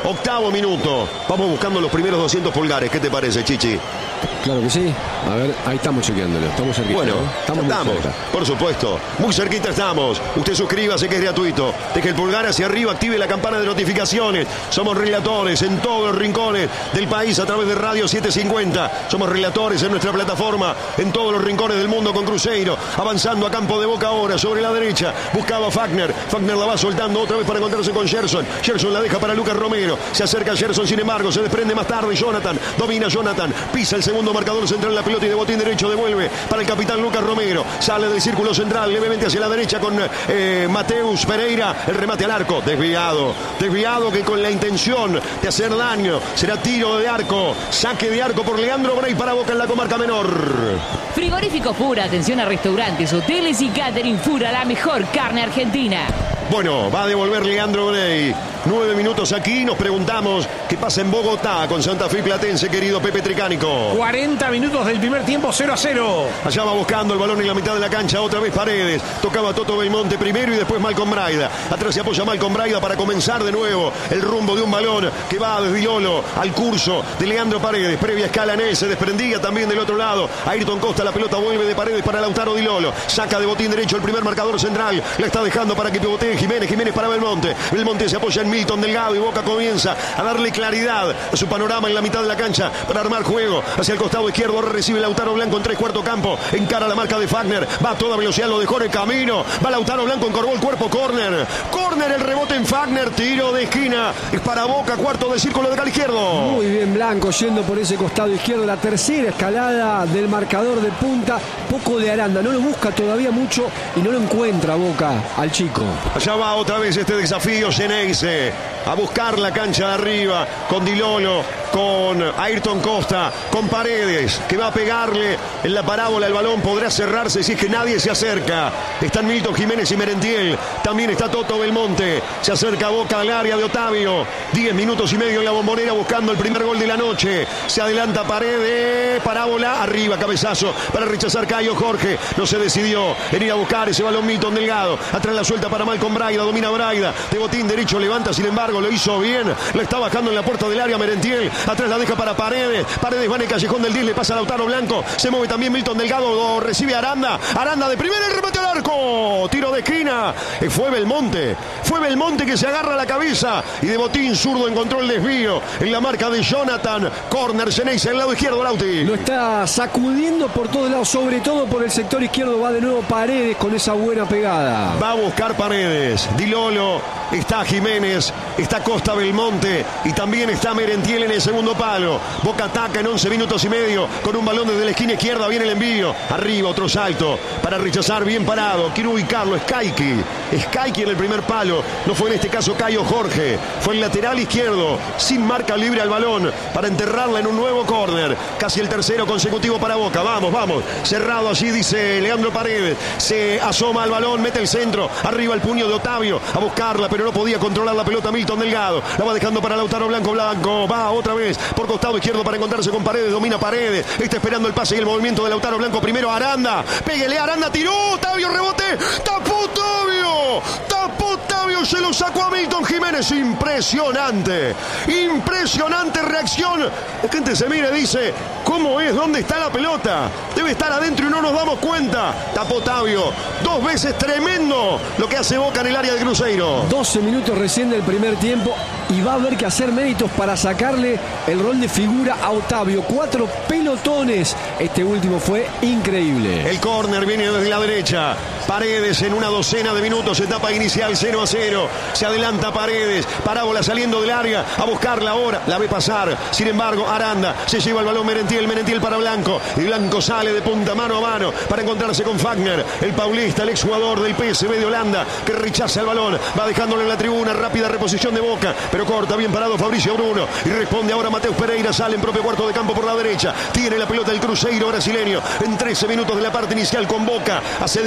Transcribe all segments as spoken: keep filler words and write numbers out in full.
octavo minuto. Vamos buscando los primeros doscientos pulgares. ¿Qué te parece, Chichi? Claro que sí. A ver, ahí estamos chequeándolo. Estamos cerquita. Bueno, ¿no? estamos, estamos por supuesto. Muy cerquita estamos. Usted suscríbase, que es gratuito. Deje el pulgar hacia arriba, active la campana de notificaciones. Somos relatores en todos los rincones del país a través de Radio setecientos cincuenta. Somos relatores en nuestra plataforma en todos los rincones del mundo con Cruzeiro. Avanzando a campo de Boca ahora, sobre la derecha. Buscaba a Fagner. Fagner la va soltando otra vez para encontrarse con Gerson. Gerson la deja para Lucas Romero. Se acerca Gerson, sin embargo, se desprende más tarde Jonathan. Domina Jonathan. Pisa el segundo marcador central, la pelota, y de botín derecho devuelve para el capitán Lucas Romero. Sale del círculo central, levemente hacia la derecha con eh, Mateus Pereira. El remate al arco, desviado. Desviado, que con la intención de hacer daño. Será tiro de arco. Saque de arco por Leandro Brey para Boca en la comarca menor. Frigorífico Fura, atención a restaurantes, hoteles y catering Fura, la mejor carne argentina. Bueno, va a devolver Leandro Brey. Nueve minutos aquí, nos preguntamos qué pasa en Bogotá con Santa Fe Platense, querido Pepe Tricánico. cuarenta minutos del primer tiempo, cero a cero. Allá va buscando el balón en la mitad de la cancha, otra vez Paredes. Tocaba Toto Belmonte primero y después Malcom Braida. Atrás se apoya Malcom Braida para comenzar de nuevo el rumbo de un balón que va desde Dilolo al curso de Leandro Paredes. Previa escala en él, se desprendía también del otro lado. Ayrton Costa, la pelota vuelve de Paredes para Lautaro Dilolo. Saca de botín derecho el primer marcador central. La está dejando para que pivotee Jiménez. Jiménez para Belmonte. Belmonte se apoya en Milton Delgado y Boca comienza a darle claridad a su panorama en la mitad de la cancha para armar juego hacia el costado izquierdo. Ahora recibe Lautaro Blanco en tres cuarto campo. Encara la marca de Fagner. Va a toda velocidad, lo dejó en el camino. Va Lautaro Blanco, encorvó el cuerpo. Córner. Córner, el rebote en Fagner. Tiro de esquina. Es para Boca, cuarto de círculo de cal izquierdo. Muy bien Blanco yendo por ese costado izquierdo. La tercera escalada del marcador de punta. Poco de Aranda. No lo busca todavía mucho y no lo encuentra Boca al chico. Allá va otra vez este desafío Geneise a buscar la cancha de arriba con Dilolo, con Ayrton Costa, con Paredes, que va a pegarle en la parábola el balón. Podrá cerrarse si es que nadie se acerca. Están Milton Jiménez y Merentiel. También está Toto Belmonte. Se acerca Boca al área de Otavio. Diez minutos y medio en la Bombonera buscando el primer gol de la noche. Se adelanta Paredes. Parábola arriba, cabezazo para rechazar Cayo Jorge. No se decidió en ir a buscar ese balón Milton Delgado. Atrás la suelta para Malcom Braida. Domina Braida. De botín derecho levanta, sin embargo, lo hizo bien. La está bajando en la puerta del área Merentiel. Atrás la deja para Paredes. Paredes va en el callejón del diez. Le pasa a Lautaro Blanco. Se mueve también Milton Delgado. Recibe a Aranda. Aranda de primera. El remate al arco. Tiro de esquina. Fue Belmonte. Fue Belmonte que se agarra la cabeza. Y de botín zurdo encontró el desvío. En la marca de Jonathan. Corner Geneise al lado izquierdo, Lauti. Lo está sacudiendo por todos lados. Sobre todo por el sector izquierdo. Va de nuevo Paredes con esa buena pegada. Va a buscar Paredes. Dilolo. Está Jiménez. Está Costa Belmonte. Y también está Merentiel en el segundo palo. Boca ataca en once minutos y medio con un balón desde la esquina izquierda. Viene el envío. Arriba otro salto para rechazar, bien parado. Quiere ubicarlo. Skyki. Skyki en el primer palo. No fue en este caso Cayo Jorge. Fue el lateral izquierdo. Sin marca libre al balón para enterrarla en un nuevo córner. Casi el tercero consecutivo para Boca. Vamos, vamos. Cerrado allí, dice Leandro Paredes. Se asoma al balón. Mete el centro. Arriba el puño de Otavio. A buscarla, pero no podía controlar la pelota Milton Delgado. La va dejando para Lautaro Blanco. Blanco va otra vez por costado izquierdo para encontrarse con Paredes. Domina Paredes. Está esperando el pase y el movimiento de Lautaro Blanco. Primero Aranda. Péguele a Aranda. Tiró. Otavio rebote. Tapó Otavio. Tapó Otavio. Se lo sacó a Milton Jiménez. Impresionante. Impresionante reacción. La gente se mira y dice: ¿cómo es? ¿Dónde está la pelota? Debe estar adentro y no nos damos cuenta. Tapó Otavio. Dos veces tremendo lo que hace Boca en el área de Cruzeiro. doce minutos recién del primer tiempo y va a haber que hacer méritos para sacarle el rol de figura a Otavio. Cuatro pelotones. Este último fue increíble. El córner viene desde la derecha. Paredes en una docena de minutos. Etapa inicial cero a cero. Se adelanta Paredes. Parábola saliendo del área a buscarla ahora. La ve pasar. Sin embargo, Aranda se lleva el balón Merentiel. Merentiel para Blanco. Y Blanco sale de punta mano a mano para encontrarse con Fagner. El paulista, el exjugador del P S V de Holanda, que rechaza el balón. Va dejándolo en la tribuna. Rápida reposición de Boca. Pero corta bien parado Fabricio Bruno. Y responde ahora Mateus Pereira. Sale en propio cuarto de campo por la derecha. Tiene la pelota el Cruzeiro brasileño. En trece minutos de la parte inicial con Boca asediándolo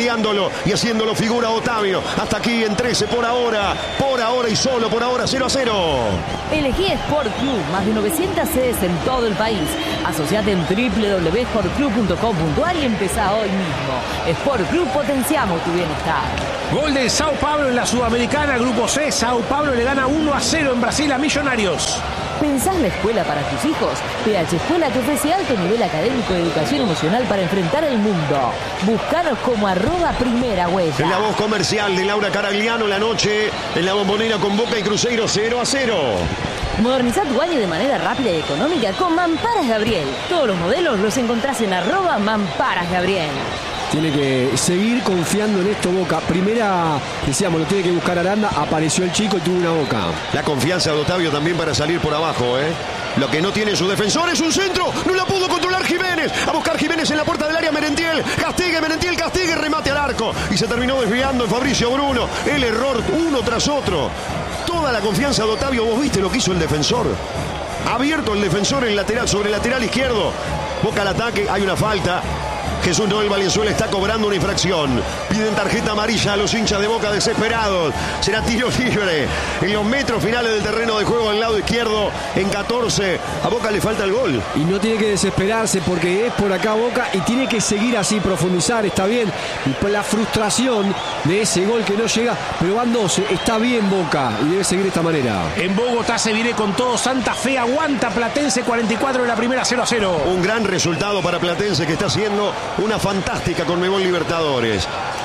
Otavio y haciéndolo figura Otavio. Hasta aquí en trece por ahora, por ahora y solo por ahora cero a cero. Elegí Sport Club, más de novecientas sedes en todo el país. Asociate en doble u doble u doble u punto sport club punto com punto a r y empezá hoy mismo. Sport Club, potenciamos tu bienestar. Gol de Sao Paulo en la Sudamericana, Grupo C. Sao Paulo le gana uno a cero en Brasil a Millonarios. ¿Pensás la escuela para tus hijos? P H Escuela te ofrece alto nivel académico de educación emocional para enfrentar el mundo. Búscanos como arroba primera huella. En la voz comercial de Laura Caragliano, la noche en la Bombonera con Boca y Cruzeiro cero a cero. Moderniza tu baño de manera rápida y económica con Mamparas Gabriel. Todos los modelos los encontrás en arroba Mamparas Gabriel. Tiene que seguir confiando en esto Boca. Primera, decíamos, lo tiene que buscar Aranda. Apareció el chico y tuvo una Boca. La confianza de Otavio también para salir por abajo, ¿eh? Lo que no tiene su defensor es un centro. No la pudo controlar Jiménez. A buscar Jiménez en la puerta del área. Merentiel. Castigue, Merentiel, castigue. Remate al arco. Y se terminó desviando en Fabricio Bruno. El error uno tras otro. Toda la confianza de Otavio. ¿Vos viste lo que hizo el defensor? Abierto el defensor en lateral, sobre el lateral izquierdo. Boca al ataque. Hay una falta. Jesús Noel Valenzuela está cobrando una infracción. Piden tarjeta amarilla a los hinchas de Boca desesperados. Será tiro libre en los metros finales del terreno de juego al lado izquierdo. En catorce. A Boca le falta el gol. Y no tiene que desesperarse porque es por acá Boca y tiene que seguir así, profundizar. Está bien. Y por la frustración de ese gol que no llega. Pero van doce. Está bien Boca y debe seguir de esta manera. En Bogotá se viene con todo. Santa Fe aguanta. Platense cuarenta y cuatro de la primera, cero a cero. Un gran resultado para Platense, que está haciendo una fantástica Conmebol Libertadores.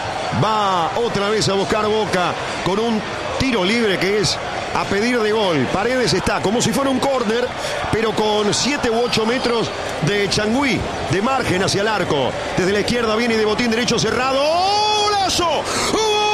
Va otra vez a buscar Boca con un tiro libre que es a pedir de gol. Paredes está como si fuera un córner, pero con siete u ocho metros de changüí, de margen hacia el arco. Desde la izquierda viene de botín derecho cerrado. ¡Golazo! ¡Gol!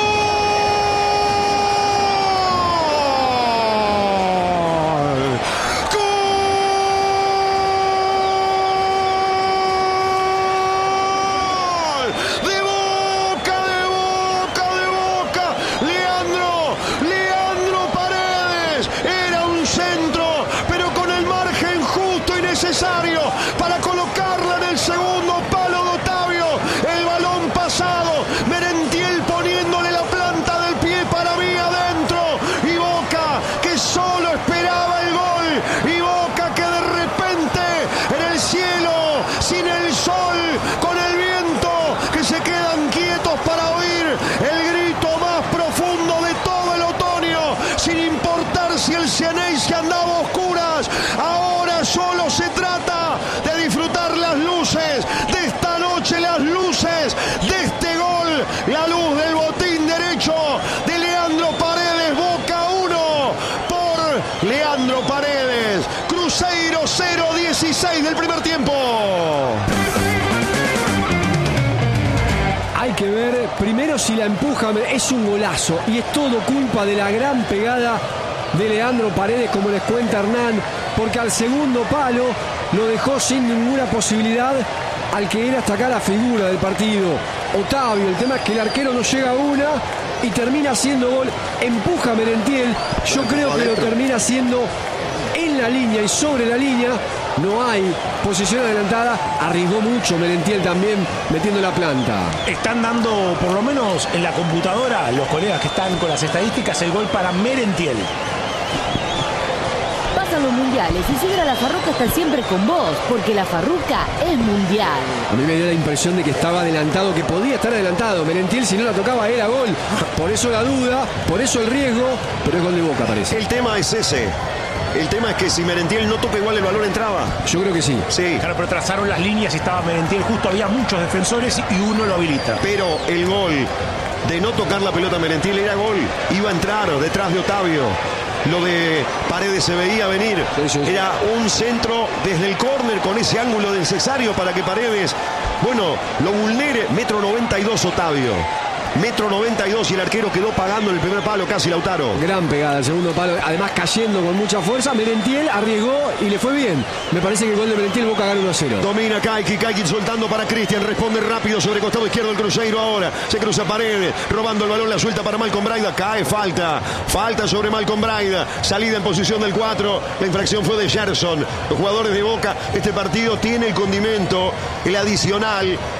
Necesario para colocarla en el segundo palo de Otavio. El balón pasado. Merentiel poniéndole la planta del pie para mí adentro. Y Boca que solo esperaba el gol. Y Boca que de repente en el cielo, sin el sol, con el viento, que se quedan quietos para oír el grito más profundo de todo el otoño. Sin importar si el Cieneice andaba a oscuras. Ahora solo se trata de disfrutar las luces de esta noche, las luces de este gol, la luz del botín derecho de Leandro Paredes. Boca uno por Leandro Paredes. Cruzeiro cero dieciséis del primer tiempo. Hay que ver primero si la empuja. Es un golazo y es todo culpa de la gran pegada de Leandro Paredes, como les cuenta Hernán, porque al segundo palo lo dejó sin ninguna posibilidad al que era hasta acá la figura del partido, Otavio. El tema es que el arquero no llega a una y termina haciendo gol. Empuja Merentiel. Yo creo que lo termina haciendo en la línea y sobre la línea. No hay posición adelantada. Arriesgó mucho Merentiel también metiendo la planta. Están dando, por lo menos en la computadora, los colegas que están con las estadísticas, el gol para Merentiel. Pasan los mundiales y Sidra La Farruca está siempre con vos, porque La Farruca es mundial. A mí me dio la impresión de que estaba adelantado, que podía estar adelantado. Merentiel, si no la tocaba, era gol. Por eso la duda, por eso el riesgo, pero es gol de Boca, parece. El tema es ese. El tema es que si Merentiel no toca igual, el balón entraba. Yo creo que sí. Sí. Claro, pero trazaron las líneas y estaba Merentiel justo, había muchos defensores y uno lo habilita. Pero el gol de no tocar la pelota Merentiel era gol. Iba a entrar detrás de Otavio. Lo de Paredes se veía venir. Sí, sí, sí. Era un centro desde el córner con ese ángulo necesario para que Paredes, bueno, lo vulnere. Metro noventa y dos Otavio. Metro noventa y dos y el arquero quedó pagando en el primer palo casi, Lautaro. Gran pegada, el segundo palo, además cayendo con mucha fuerza. Merentiel arriesgó y le fue bien. Me parece que el gol de Merentiel, Boca gana uno a cero. Domina Kaiki, Kaiki soltando para Cristian, responde rápido sobre costado izquierdo el Cruzeiro ahora. Se cruza Paredes, robando el balón, la suelta para Malcom Braida. Cae, falta, falta sobre Malcom Braida. Salida en posición del cuatro, la infracción fue de Gerson. Los jugadores de Boca, este partido tiene el condimento, el adicional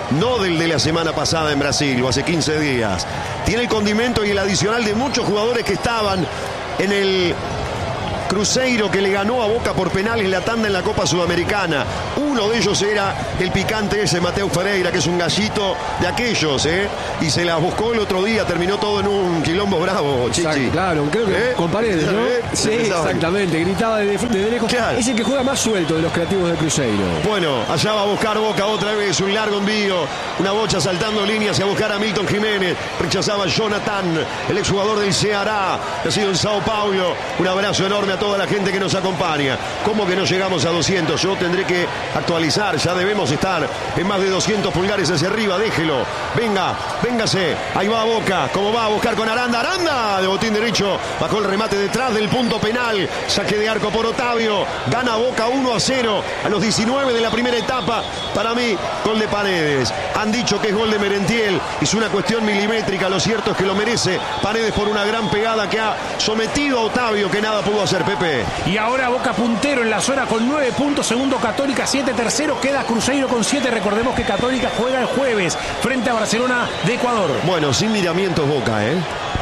no del de la semana pasada en Brasil o hace quince días. Tiene el condimento y el adicional de muchos jugadores que estaban en el Cruzeiro, que le ganó a Boca por penales la tanda en la Copa Sudamericana. Uno de ellos era el picante ese Mateus Ferreira, que es un gallito de aquellos, ¿eh? Y se la buscó el otro día, terminó todo en un quilombo bravo, Chichi. Exacto, claro, creo que ¿Eh? con Paredes, ¿no? ¿Eh? Sí, exactamente, gritaba desde, desde lejos. Claro. Es el que juega más suelto de los creativos de Cruzeiro. Bueno, allá va a buscar Boca otra vez, un largo envío, una bocha saltando líneas y a buscar a Milton Jiménez. Rechazaba Jonathan, el exjugador del Ceará, nacido en Sao Paulo. Un abrazo enorme a toda la gente que nos acompaña. ¿Cómo que no llegamos a doscientos? Yo tendré que actualizar, ya debemos estar en más de doscientos pulgares hacia arriba. Déjelo, venga, véngase, ahí va Boca, como va a buscar con Aranda, Aranda de botín derecho, bajó el remate detrás del punto penal, saque de arco por Otavio, gana Boca uno a cero a los diecinueve de la primera etapa. Para mí, gol de Paredes. Han dicho que es gol de Merentiel, es una cuestión milimétrica, lo cierto es que lo merece Paredes por una gran pegada que ha sometido a Otavio, que nada pudo hacer. Pepe. Y ahora Boca puntero en la zona con nueve puntos, segundo Católica, siete tercero, queda Cruzeiro con siete. Recordemos que Católica juega el jueves frente a Barcelona de Ecuador. Bueno, sin miramientos Boca, ¿eh?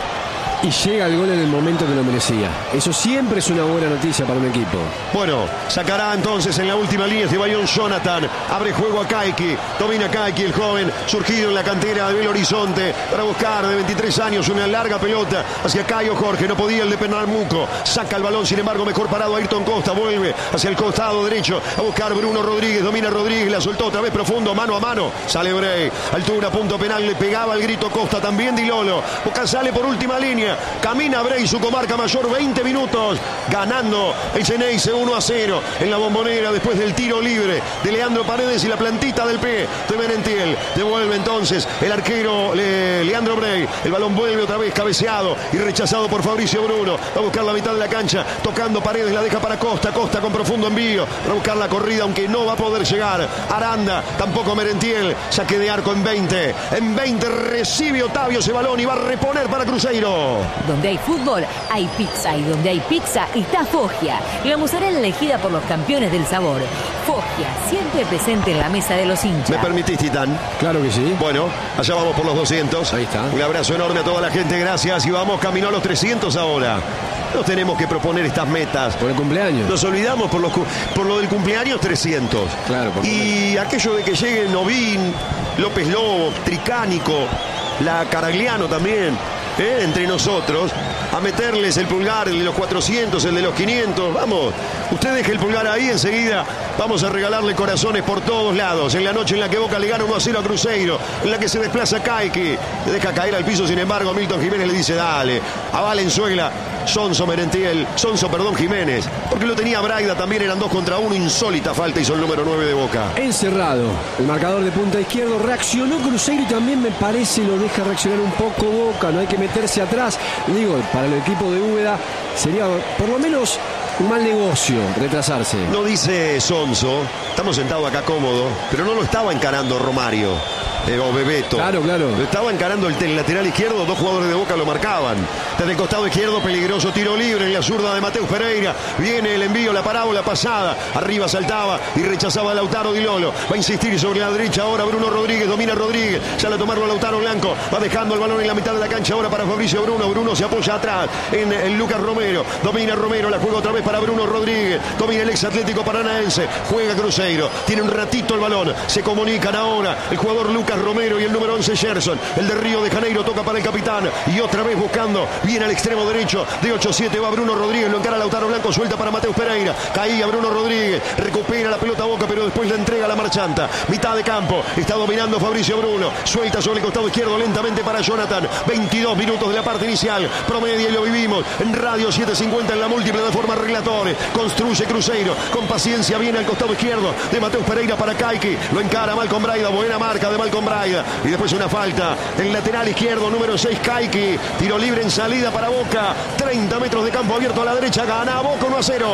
Y llega el gol en el momento que lo merecía. Eso siempre es una buena noticia para un equipo. Bueno, sacará entonces en la última línea de Bayón Jonathan. Abre juego a Kaiki. Domina Kaiki, el joven, surgido en la cantera de Belo Horizonte, para buscar de veintitrés años una larga pelota hacia Caio Jorge. No podía el de Pernambuco. Saca el balón, sin embargo, mejor parado Ayrton Costa. Vuelve hacia el costado derecho a buscar Bruno Rodríguez. Domina Rodríguez, la soltó otra vez profundo, mano a mano. Sale Bray. Altura, punto penal. Le pegaba el grito Costa. También Di Lolo. Boca sale por última línea. Camina Bray, su comarca mayor, veinte minutos, ganando el Ceneice uno a cero en la Bombonera después del tiro libre de Leandro Paredes y la plantita del pie de Merentiel. Devuelve entonces el arquero Le, Leandro Bray. El balón vuelve otra vez cabeceado y rechazado por Fabricio Bruno. Va a buscar la mitad de la cancha, tocando Paredes, la deja para Costa. Costa con profundo envío para buscar la corrida, aunque no va a poder llegar. Aranda, tampoco Merentiel. Saque de arco en veinte. En veinte recibe Otavio ese balón y va a reponer para Cruzeiro. Donde hay fútbol, hay pizza. Y donde hay pizza, está Foggia. La mozzarella elegida por los campeones del sabor. Foggia, siempre presente en la mesa de los hinchas. ¿Me permitís, Titán? Claro que sí. Bueno, allá vamos por los doscientos. Ahí está. Un abrazo enorme a toda la gente, gracias. Y vamos camino a los trescientos ahora. Nos tenemos que proponer estas metas. Por el cumpleaños. Nos olvidamos por, los, por lo del cumpleaños trescientos. Claro, por Y aquello de que llegue Novín, López Lobo, Tricánico, la Caragliano también, ¿eh? Entre nosotros, a meterles el pulgar, el de los cuatrocientos, el de los quinientos. Vamos, usted deje el pulgar ahí, enseguida vamos a regalarle corazones por todos lados. En la noche en la que Boca le gana uno a cero a Cruzeiro, en la que se desplaza Kaiki, le deja caer al piso, sin embargo Milton Jiménez le dice dale, a Valenzuela, Sonso Merentiel, Sonso, perdón, Jiménez, porque lo tenía Braida, también eran dos contra uno, insólita falta, hizo el número nueve de Boca. Encerrado, el marcador de punta izquierdo, reaccionó Cruzeiro y también me parece lo deja reaccionar un poco Boca, no hay que meterse atrás. Digo, para el equipo de Úbeda sería por lo menos un mal negocio retrasarse. No dice Sonso, estamos sentados acá cómodos, pero no lo estaba encarando Romario. Eh, o Bebeto. Claro, claro. Lo estaba encarando el, el lateral izquierdo, dos jugadores de Boca lo marcaban. Desde el costado izquierdo, peligroso tiro libre en la zurda de Mateus Ferreira. Viene el envío, la parábola pasada. Arriba saltaba y rechazaba a Lautaro Di Lolo. Va a insistir sobre la derecha ahora Bruno Rodríguez, domina Rodríguez. Sale a tomarlo Lautaro Blanco. Va dejando el balón en la mitad de la cancha ahora para Fabricio Bruno. Bruno se apoya atrás en el Lucas Romero. Domina Romero, la juega otra vez para Bruno Rodríguez. Domina el ex Atlético Paranaense. Juega Cruzeiro. Tiene un ratito el balón. Se comunican ahora el jugador Lucas Romero y el número once Gerson, el de Río de Janeiro, toca para el capitán y otra vez buscando, viene al extremo derecho de ocho siete, va Bruno Rodríguez, lo encara Lautaro Blanco, suelta para Mateus Pereira, caía Bruno Rodríguez, recupera la pelota Boca, pero después la entrega a la marchanta, mitad de campo, está dominando Fabricio Bruno, suelta sobre el costado izquierdo lentamente para Jonathan, veintidós minutos de la parte inicial, promedia y lo vivimos en Radio setecientos cincuenta en la múltiple de forma Relatores, construye Cruzeiro, con paciencia viene al costado izquierdo de Mateus Pereira para Kaiki, lo encara Malcom Braida, buena marca de Malcom Braida, y después una falta, el lateral izquierdo número seis Kaiki, tiro libre en salida para Boca, treinta metros de campo abierto a la derecha, gana Boca uno a cero.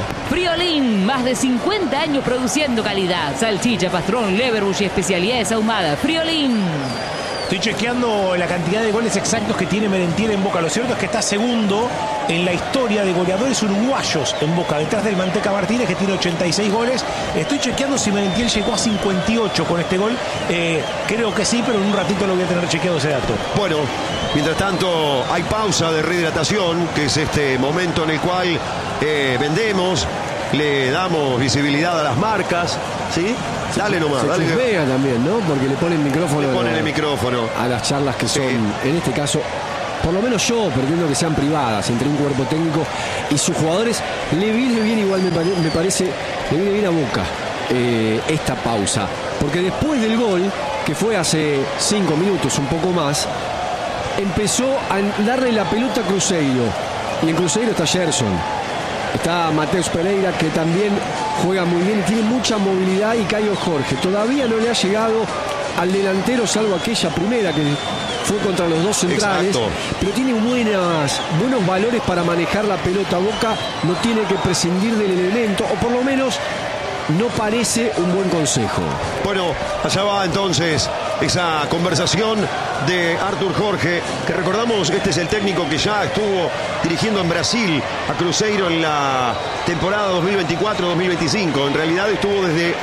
Friolín, más de cincuenta años produciendo calidad, salchicha, pastrón, leverbush y especialidades ahumadas. Friolín. Estoy chequeando la cantidad de goles exactos que tiene Merentiel en Boca. Lo cierto es que está segundo en la historia de goleadores uruguayos en Boca, detrás del Manteca Martínez, que tiene ochenta y seis goles. Estoy chequeando si Merentiel llegó a cincuenta y ocho con este gol. Eh, creo que sí, pero en un ratito lo voy a tener chequeado ese dato. Bueno, mientras tanto hay pausa de rehidratación, que es este momento en el cual eh, vendemos, le damos visibilidad a las marcas, ¿sí? Dale nomás, se dale. Se vea también, ¿no? Porque le ponen micrófono. Le ponen a, el micrófono a las charlas que son, sí. En este caso, por lo menos yo pretendo que sean privadas entre un cuerpo técnico y sus jugadores. Le viene bien, igual me, pare, me parece, le viene bien a Boca eh, esta pausa. Porque después del gol, que fue hace cinco minutos, un poco más, empezó a darle la pelota a Cruzeiro. Y en Cruzeiro está Gerson. Está Mateus Pereira, que también juega muy bien y tiene mucha movilidad, y Caio Jorge. Todavía no le ha llegado al delantero, salvo aquella primera que fue contra los dos centrales. Exacto. Pero tiene buenas, buenos valores para manejar la pelota. Boca no tiene que prescindir del elemento, o por lo menos no parece un buen consejo. Bueno, allá va entonces esa conversación de Arthur Jorge, que recordamos, este es el técnico que ya estuvo dirigiendo en Brasil a Cruzeiro en la temporada dos mil veinticuatro dos mil veinticinco. En realidad estuvo desde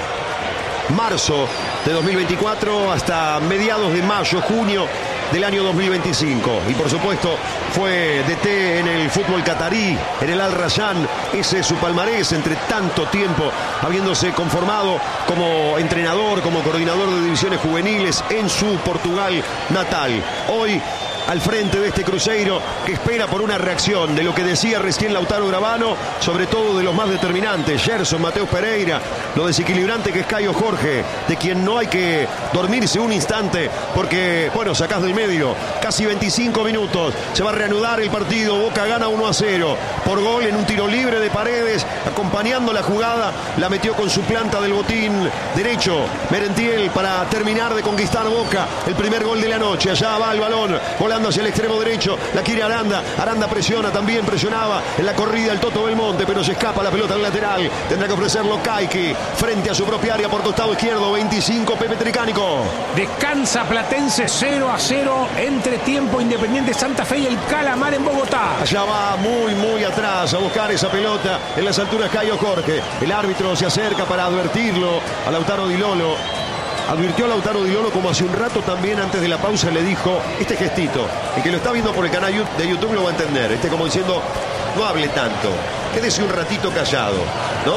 marzo de dos mil veinticuatro hasta mediados de mayo, junio del año dos mil veinticinco. Y por supuesto fue D T en el fútbol catarí, en el Al Rayyan. Ese es su palmarés, entre tanto tiempo habiéndose conformado como entrenador, como coordinador de divisiones juveniles en su Portugal natal. Hoy al frente de este Cruzeiro, que espera por una reacción de lo que decía recién Lautaro Gravano, sobre todo de los más determinantes, Gerson, Mateus Pereira, lo desequilibrante que es Caio Jorge, de quien no hay que dormirse un instante, porque, bueno, sacás del medio, casi veinticinco minutos, se va a reanudar el partido, Boca gana uno a cero, por gol en un tiro libre de Paredes, acompañando la jugada, la metió con su planta del botín derecho, Merentiel, para terminar de conquistar Boca, el primer gol de la noche. Allá va el balón, volando hacia el extremo derecho, la quiere Aranda, Aranda presiona, también presionaba en la corrida el Toto Belmonte, pero se escapa la pelota al lateral, tendrá que ofrecerlo Caiki, frente a su propia área por costado izquierdo, veinticinco, Pepe Tricánico. Descansa Platense, cero a cero, entre tiempo, Independiente Santa Fe y el Calamar en Bogotá. Allá va muy, muy atrás a buscar esa pelota en las alturas Caio Jorge, el árbitro se acerca para advertirlo a Lautaro Di Lolo. Advirtió a Lautaro Di Lolo, como hace un rato también antes de la pausa le dijo este gestito. El que lo está viendo por el canal de YouTube lo va a entender. Este como diciendo, no hable tanto, quédese un ratito callado, ¿no?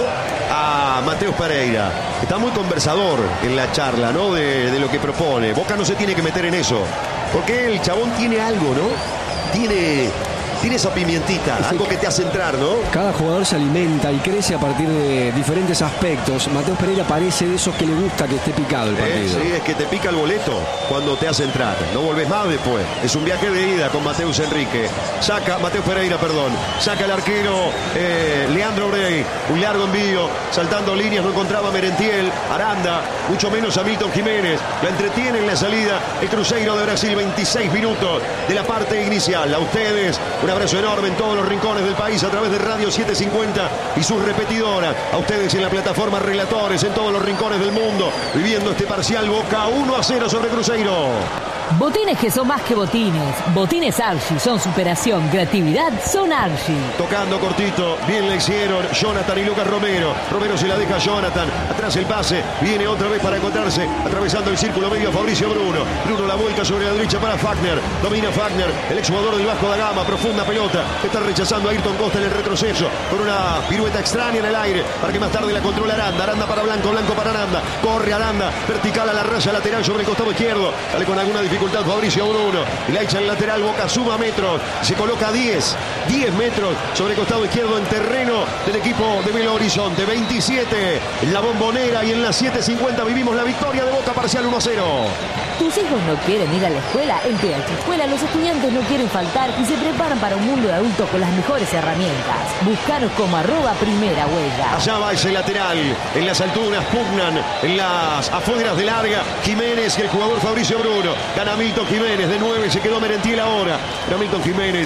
A Mateus Pereira. Está muy conversador en la charla, ¿no? De, de lo que propone. Boca no se tiene que meter en eso, porque el chabón tiene algo, ¿no? Tiene... Tiene esa pimientita, es algo que te hace entrar, ¿no? Cada jugador se alimenta y crece a partir de diferentes aspectos. Mateus Pereira parece de esos que le gusta que esté picado el partido. Eh, sí, es que te pica el boleto cuando te hace entrar. No volvés más después. Es un viaje de ida con Mateus Enrique. Saca, Mateus Pereira, perdón. Saca el arquero eh, Leandro Brey. Un largo envío. Saltando líneas, no encontraba Merentiel. Aranda, mucho menos a Milton Jiménez. La entretiene en la salida el Cruzeiro de Brasil. veintiséis minutos de la parte inicial. A ustedes, una Un abrazo enorme en todos los rincones del país a través de Radio setecientos cincuenta y sus repetidoras. A ustedes en la plataforma Relatores en todos los rincones del mundo, viviendo este parcial Boca uno a cero sobre Cruzeiro. Botines que son más que botines. Botines Archie son superación, creatividad, son Archie. Tocando cortito, bien le hicieron Jonathan y Lucas Romero. Romero se la deja a Jonathan, atrás el pase, viene otra vez para encontrarse, atravesando el círculo medio a Fabricio Bruno. Bruno la vuelta sobre la derecha para Fagner, domina Fagner, el exjugador del Vasco da Gama, profunda pelota, está rechazando a Ayrton Costa en el retroceso, con una pirueta extraña en el aire, para que más tarde la controle Aranda, Aranda para Blanco, Blanco para Aranda, corre Aranda, vertical a la raya lateral sobre el costado izquierdo, sale con alguna dificultad Fabricio Bruno, y la echa en el lateral, Boca suma metros, se coloca a diez, diez metros sobre el costado izquierdo en terreno del equipo de Belo Horizonte, veintisiete en la Bombonera, y en la setecientos cincuenta vivimos la victoria de Boca, parcial uno a cero. ¿Tus hijos no quieren ir a la escuela? En P H Escuela los estudiantes no quieren faltar y se preparan para un mundo de adultos con las mejores herramientas. Búscanos como arroba primera huella. Allá va ese lateral, en las alturas pugnan, en las afueras de larga, Jiménez y el jugador Fabricio Bruno. Gana Milton Jiménez, de nueve se quedó Merentiel ahora. Pero Milton Jiménez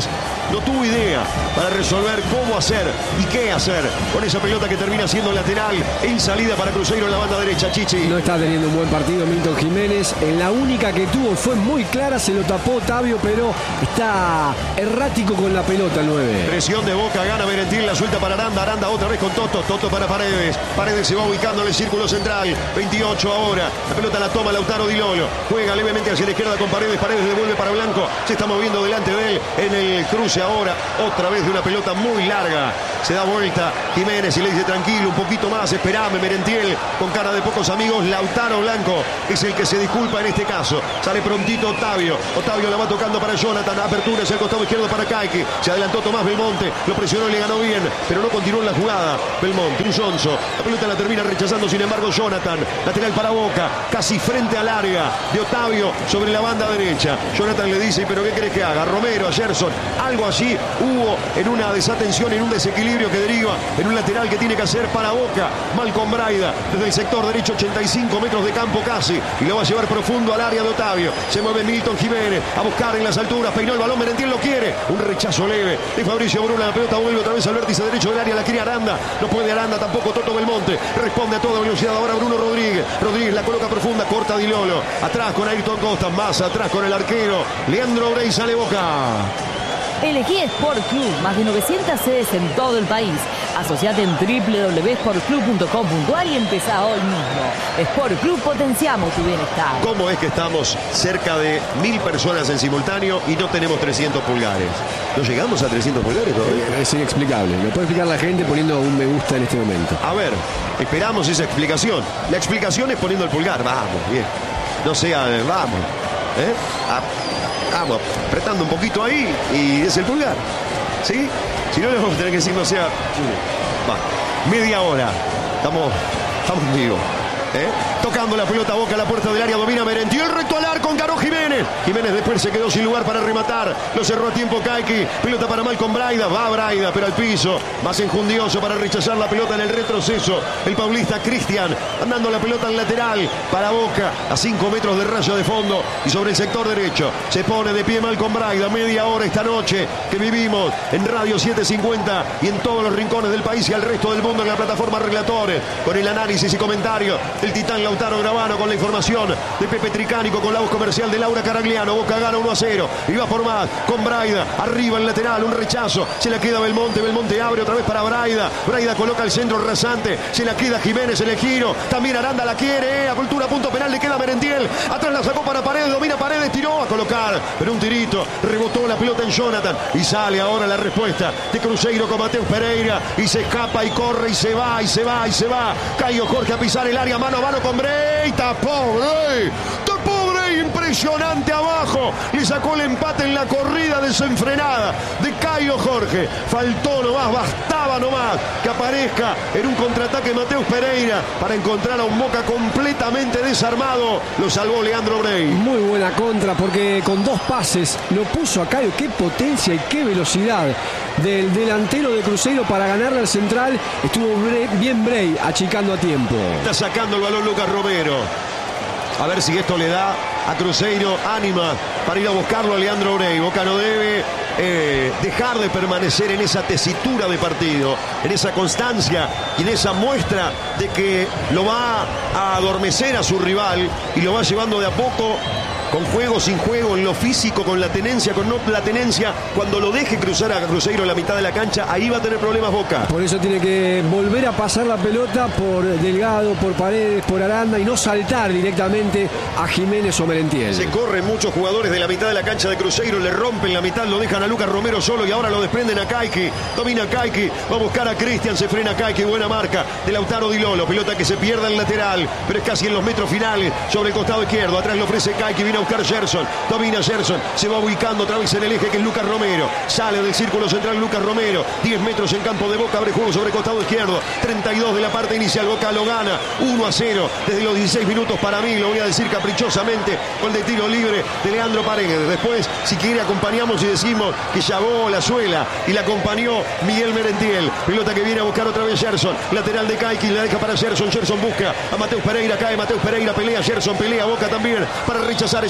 no tuvo idea para resolver cómo hacer y qué hacer con esa pelota que termina siendo lateral en salida para Cruzeiro en la banda derecha. Chichi. No está teniendo un buen partido Milton Jiménez. En la única que tuvo fue muy clara, se lo tapó Otavio, pero está errático con la pelota el nueve. Presión de Boca, gana Merentiel, la suelta para Aranda, Aranda otra vez con Toto, Toto para Paredes, Paredes se va ubicando en el círculo central, veintiocho ahora, la pelota la toma Lautaro Di Lolo, juega levemente hacia la izquierda con Paredes, Paredes devuelve para Blanco, se está moviendo delante de él en el cruce ahora, otra vez de una pelota muy larga, se da vuelta Jiménez y le dice tranquilo, un poquito más, esperame Merentiel, con cara de pocos amigos, Lautaro Blanco es el que se disculpa en este caso, sale prontito Otavio, Otavio la va tocando para Jonathan, apertura hacia el costado izquierdo para Caiki, se adelantó Tomás Belmonte, lo presionó y le ganó bien, pero no continuó en la jugada, Belmonte, Trujonso, la pelota la termina rechazando sin embargo Jonathan, lateral para Boca, casi frente al área de Otavio sobre la banda derecha, Jonathan le dice, pero ¿qué querés que haga? Romero, a Gerson, algo así hubo en una desatención, en un desequilibrio que deriva en un lateral que tiene que hacer para Boca, Malcom Braida, desde el sector derecho, ochenta y cinco metros de campo casi, y lo va a llevar profundo al área de Otavio, se mueve Milton Jiménez, a buscar en las alturas, peinó el balón, Merentiel lo quiere, un rechazo leve de Fabricio Bruna, la pelota vuelve otra vez al vértice derecho del área, la quiere Aranda, no puede Aranda, tampoco Toto Belmonte, responde a toda velocidad ahora Bruno Rodríguez, Rodríguez la coloca profunda, corta Di Lolo, atrás con Ayrton Costa, más atrás con el arquero, Leandro Brey, sale Boca. Elegí Sport Club, más de novecientas sedes en todo el país. Asociate en doble u doble u doble u punto sport club punto com punto a r y empezá hoy mismo. Sport Club, potenciamos tu bienestar. ¿Cómo es que estamos cerca de mil personas en simultáneo y no tenemos trescientos pulgares? ¿No llegamos a trescientos pulgares todavía? Es inexplicable. Lo puede explicar la gente poniendo un me gusta en este momento. A ver, esperamos esa explicación. La explicación es poniendo el pulgar. Vamos, bien. No sea, vamos. ¿Eh? Ah, vamos, apretando un poquito ahí y es el pulgar. ¿Sí? Si no, le vamos a tener que decir, no sea... Va, media hora. Estamos, estamos vivos. ¿Eh? Tocando la pelota a Boca a la puerta del área, domina Merentiel, recto al arco, encaró Jiménez. Jiménez después se quedó sin lugar para rematar. Lo cerró a tiempo Caiki. Pelota para Malcom Braida. Va Braida, pero al piso. Más enjundioso para rechazar la pelota en el retroceso. El paulista Cristian, andando la pelota al lateral. Para Boca, a cinco metros de raya de fondo. Y sobre el sector derecho, se pone de pie Malcom Braida. Media hora esta noche que vivimos en Radio setecientos cincuenta y en todos los rincones del país y al resto del mundo en la plataforma Relatores. Con el análisis y comentario el titán Lautaro Gravano, con la información de Pepe Tricánico, con la voz comercial de Laura Caragliano. Boca gana uno a cero y va por más con Braida, arriba el lateral, un rechazo, se la queda Belmonte, Belmonte abre otra vez para Braida, Braida coloca el centro rasante, se la queda Jiménez en el giro, también Aranda la quiere, eh, a cultura, punto penal, le queda Merentiel, atrás la sacó para Paredes, domina Paredes, tiró a colocar, pero un tirito, rebotó la pelota en Jonathan y sale ahora la respuesta de Cruzeiro con Mateus Pereira y se escapa y corre y se va y se va y se va, Caio Jorge a pisar el área, mano a mano con Brey, tapó Brey, tapó Brey, impresionante abajo, le sacó el empate en la corrida desenfrenada de Caio Jorge, faltó nomás, bastaba nomás que aparezca en un contraataque Mateus Pereira para encontrar a un Boca completamente desarmado, lo salvó Leandro Brey. Muy buena contra porque con dos pases lo puso a Caio, qué potencia y qué velocidad del delantero de Cruzeiro para ganarle al central, estuvo bien Brey achicando a tiempo. Está sacando el balón Lucas Romero. A ver si esto le da a Cruzeiro ánima para ir a buscarlo a Leandro Brey. Boca no debe eh, dejar de permanecer en esa tesitura de partido, en esa constancia y en esa muestra de que lo va a adormecer a su rival y lo va llevando de a poco, con juego, sin juego, en lo físico, con la tenencia, con no la tenencia. Cuando lo deje cruzar a Cruzeiro en la mitad de la cancha, ahí va a tener problemas Boca. Por eso tiene que volver a pasar la pelota por Delgado, por Paredes, por Aranda y no saltar directamente a Jiménez o Merentiel. Se corren muchos jugadores de la mitad de la cancha de Cruzeiro, le rompen la mitad, lo dejan a Lucas Romero solo y ahora lo desprenden a Caiki. Domina Caiki, va a buscar a Cristian, se frena Caiki, buena marca de Lautaro Di Lolo, pelota que se pierde el lateral, pero es casi en los metros finales, sobre el costado izquierdo, atrás lo ofrece Caiki, viene a buscar Gerson, domina Gerson, se va ubicando otra vez en el eje que es Lucas Romero, sale del círculo central Lucas Romero, diez metros en campo de Boca, abre juego sobre el costado izquierdo, treinta y dos de la parte inicial, Boca lo gana, uno a cero, desde los dieciséis minutos para mí, lo voy a decir caprichosamente, gol de tiro libre de Leandro Paredes. Después, si quiere, acompañamos y decimos que llavó la suela y la acompañó Miguel Merentiel, pelota que viene a buscar otra vez Gerson, lateral de Caiki, la deja para Gerson, Gerson busca a Mateus Pereira, cae Mateus Pereira, pelea Gerson, pelea Boca también para rechazar ese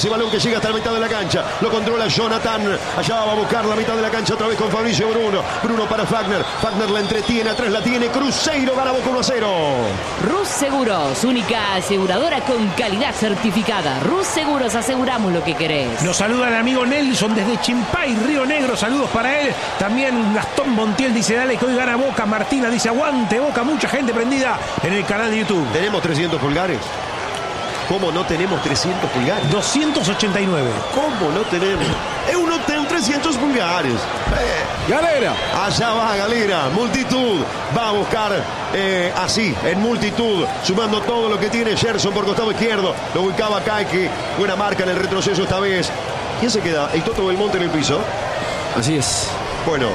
ese balón que llega hasta la mitad de la cancha. Lo controla Jonathan. Allá va a buscar la mitad de la cancha otra vez con Fabricio Bruno. Bruno para Fagner. Fagner la entretiene. Atrás la tiene. Cruzeiro gana Boca uno a cero. Rus Seguros, única aseguradora con calidad certificada. Rus Seguros, aseguramos lo que querés. Nos saluda el amigo Nelson desde Chimpay, Río Negro. Saludos para él. También Gastón Montiel dice, dale que hoy gana Boca. Martina dice, aguante Boca. Mucha gente prendida en el canal de YouTube. ¿Tenemos trescientos pulgares? ¿Cómo no tenemos trescientos pulgares? doscientos ochenta y nueve. ¿Cómo no tenemos? Es uno tengo trescientos pulgares. Eh. Galera. Allá va Galera. Multitud. Va a buscar eh, así, en multitud, sumando todo lo que tiene Gerson por costado izquierdo. Lo ubicaba Kaiki. Buena marca en el retroceso esta vez. ¿Quién se queda? El Toto Belmonte en el piso. Así es. Bueno.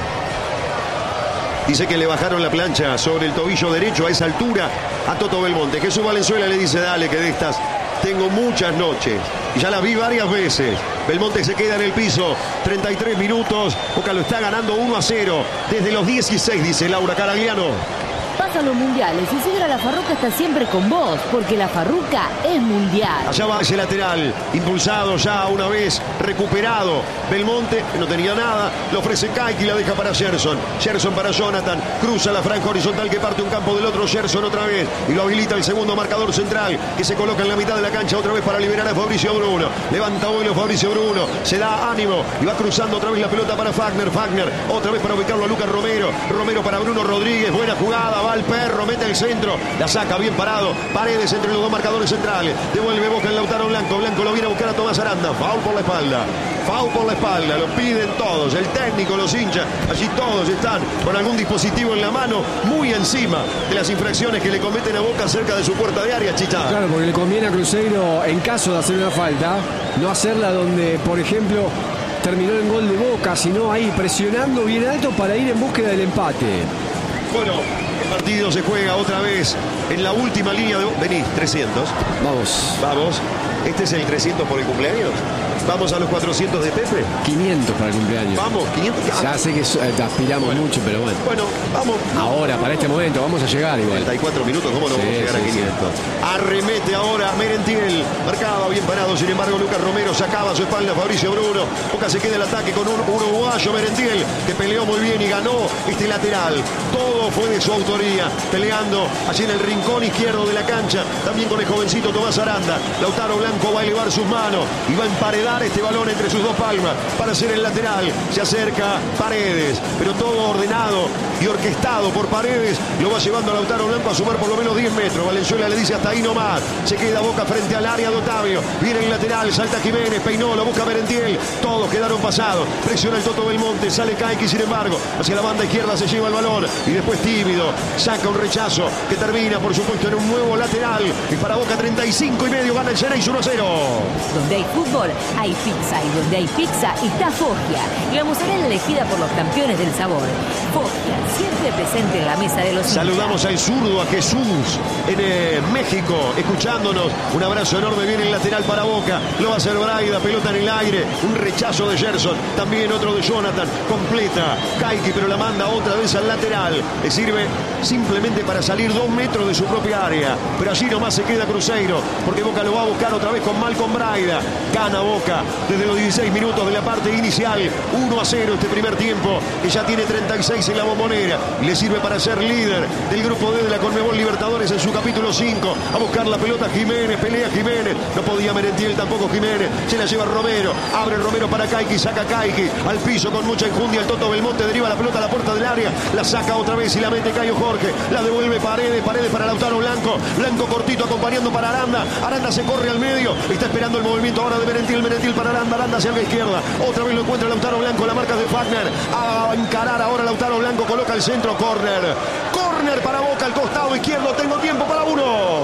Dice que le bajaron la plancha sobre el tobillo derecho a esa altura a Toto Belmonte. Jesús Valenzuela le dice, dale, que de estas tengo muchas noches. Y ya las vi varias veces. Belmonte se queda en el piso. treinta y tres minutos. Boca lo está ganando uno a cero. Desde los dieciséis, dice Laura Caragliano. Pasan los mundiales y Sidra La Farruca está siempre con vos, porque La Farruca es mundial. Allá va ese lateral, impulsado ya una vez, recuperado. Belmonte, que no tenía nada, le ofrece Kaiki y la deja para Gerson. Gerson para Jonathan, cruza la franja horizontal que parte un campo del otro. Gerson otra vez, y lo habilita el segundo marcador central, que se coloca en la mitad de la cancha otra vez para liberar a Fabricio Bruno. Levanta vuelo Fabricio Bruno, se da ánimo y va cruzando otra vez la pelota para Fagner. Fagner, otra vez para ubicarlo a Lucas Romero. Romero para Bruno Rodríguez, buena jugada, va al perro, mete el centro, la saca bien parado. Paredes entre los dos marcadores centrales. Devuelve Boca en Lautaro Blanco. Blanco lo viene a buscar a Tomás Aranda. Foul por la espalda. Foul por la espalda. Lo piden todos. El técnico, los hinchas. Allí todos están con algún dispositivo en la mano, muy encima de las infracciones que le cometen a Boca cerca de su puerta de área, Chicha. Claro, porque le conviene a Cruzeiro, en caso de hacer una falta, no hacerla donde, por ejemplo, terminó en gol de Boca, sino ahí presionando bien alto para ir en búsqueda del empate. Bueno, el partido se juega otra vez en la última línea de... Vení, trescientos. Vamos. Vamos. ¿Este es el trescientos por el cumpleaños? ¿Vamos a los cuatrocientos de Pepe? quinientos para el cumpleaños. Vamos, quinientos. Ya sé que eh, aspiramos bueno. mucho, pero bueno. Bueno, vamos. Ahora, para este momento, vamos a llegar igual. treinta y cuatro minutos, ¿cómo no sí, vamos a llegar sí, a quinientos? Sí. Arremete ahora Merentiel. Marcaba bien parado, sin embargo, Lucas Romero sacaba a su espalda a Fabricio Bruno. Boca se queda el ataque con un uruguayo, Merentiel, que peleó muy bien y ganó este lateral. Todo fue de su autoría, peleando allí en el rincón izquierdo de la cancha. También con el jovencito Tomás Aranda. Lautaro Blanco va a elevar sus manos y va a emparedar este balón entre sus dos palmas para hacer el lateral. Se acerca Paredes, pero todo ordenado y orquestado por Paredes. Lo va llevando a Lautaro Blanco a sumar por lo menos diez metros. Valenzuela le dice hasta ahí nomás. Se queda Boca frente al área de Otavio. Viene el lateral, salta Jiménez, peinó, lo busca Merentiel. Todos quedaron pasados. Presiona el Toto Belmonte, sale Kaiki, sin embargo, hacia la banda izquierda se lleva el balón y después tímido, saca un rechazo que termina, por supuesto, en un nuevo lateral. Y para Boca treinta y cinco y medio, gana el Xeneize uno a cero. Donde hay fútbol, hay pizza, y donde hay pizza está Foggia, y la mozzarella elegida por los campeones del sabor. Foggia, siempre presente en la mesa de los hinchas. Saludamos al zurdo, a Jesús, en eh, México, escuchándonos. Un abrazo enorme, viene el lateral para Boca. Lo va a hacer Braida, pelota en el aire. Un rechazo de Gerson, también otro de Jonathan. Completa Kaiki, pero la manda otra vez al lateral. Le sirve simplemente para salir dos metros de su propia área. Pero allí nomás se queda Cruzeiro, porque Boca lo va a buscar otra vez con Malcolm Braida. Gana Boca desde los dieciséis minutos de la parte inicial. uno a cero este primer tiempo, que ya tiene treinta y seis en la Bombonera. Le sirve para ser líder del grupo D de la Conmebol Libertadores en su capítulo cinco. A buscar la pelota Jiménez, pelea Jiménez. No podía Merentiel, tampoco Jiménez. Se la lleva Romero. Abre Romero para Kaiki, saca Kaiki al piso con mucha enjundia. El Toto Belmonte deriva la pelota a la puerta del área. La saca otra vez y la mete Caio Jorge. La devuelve Paredes, Paredes para Lautaro Blanco. Blanco cortito acompañando para Aranda. Aranda se corre al medio. Está esperando el movimiento ahora de Merentiel. Merentiel para Aranda. Aranda hacia la izquierda. Otra vez lo encuentra Lautaro Blanco. La marca de Fagner. A encarar ahora Lautaro Blanco. Coloca el centro. Córner. Córner para Boca al costado izquierdo. Tengo tiempo para uno.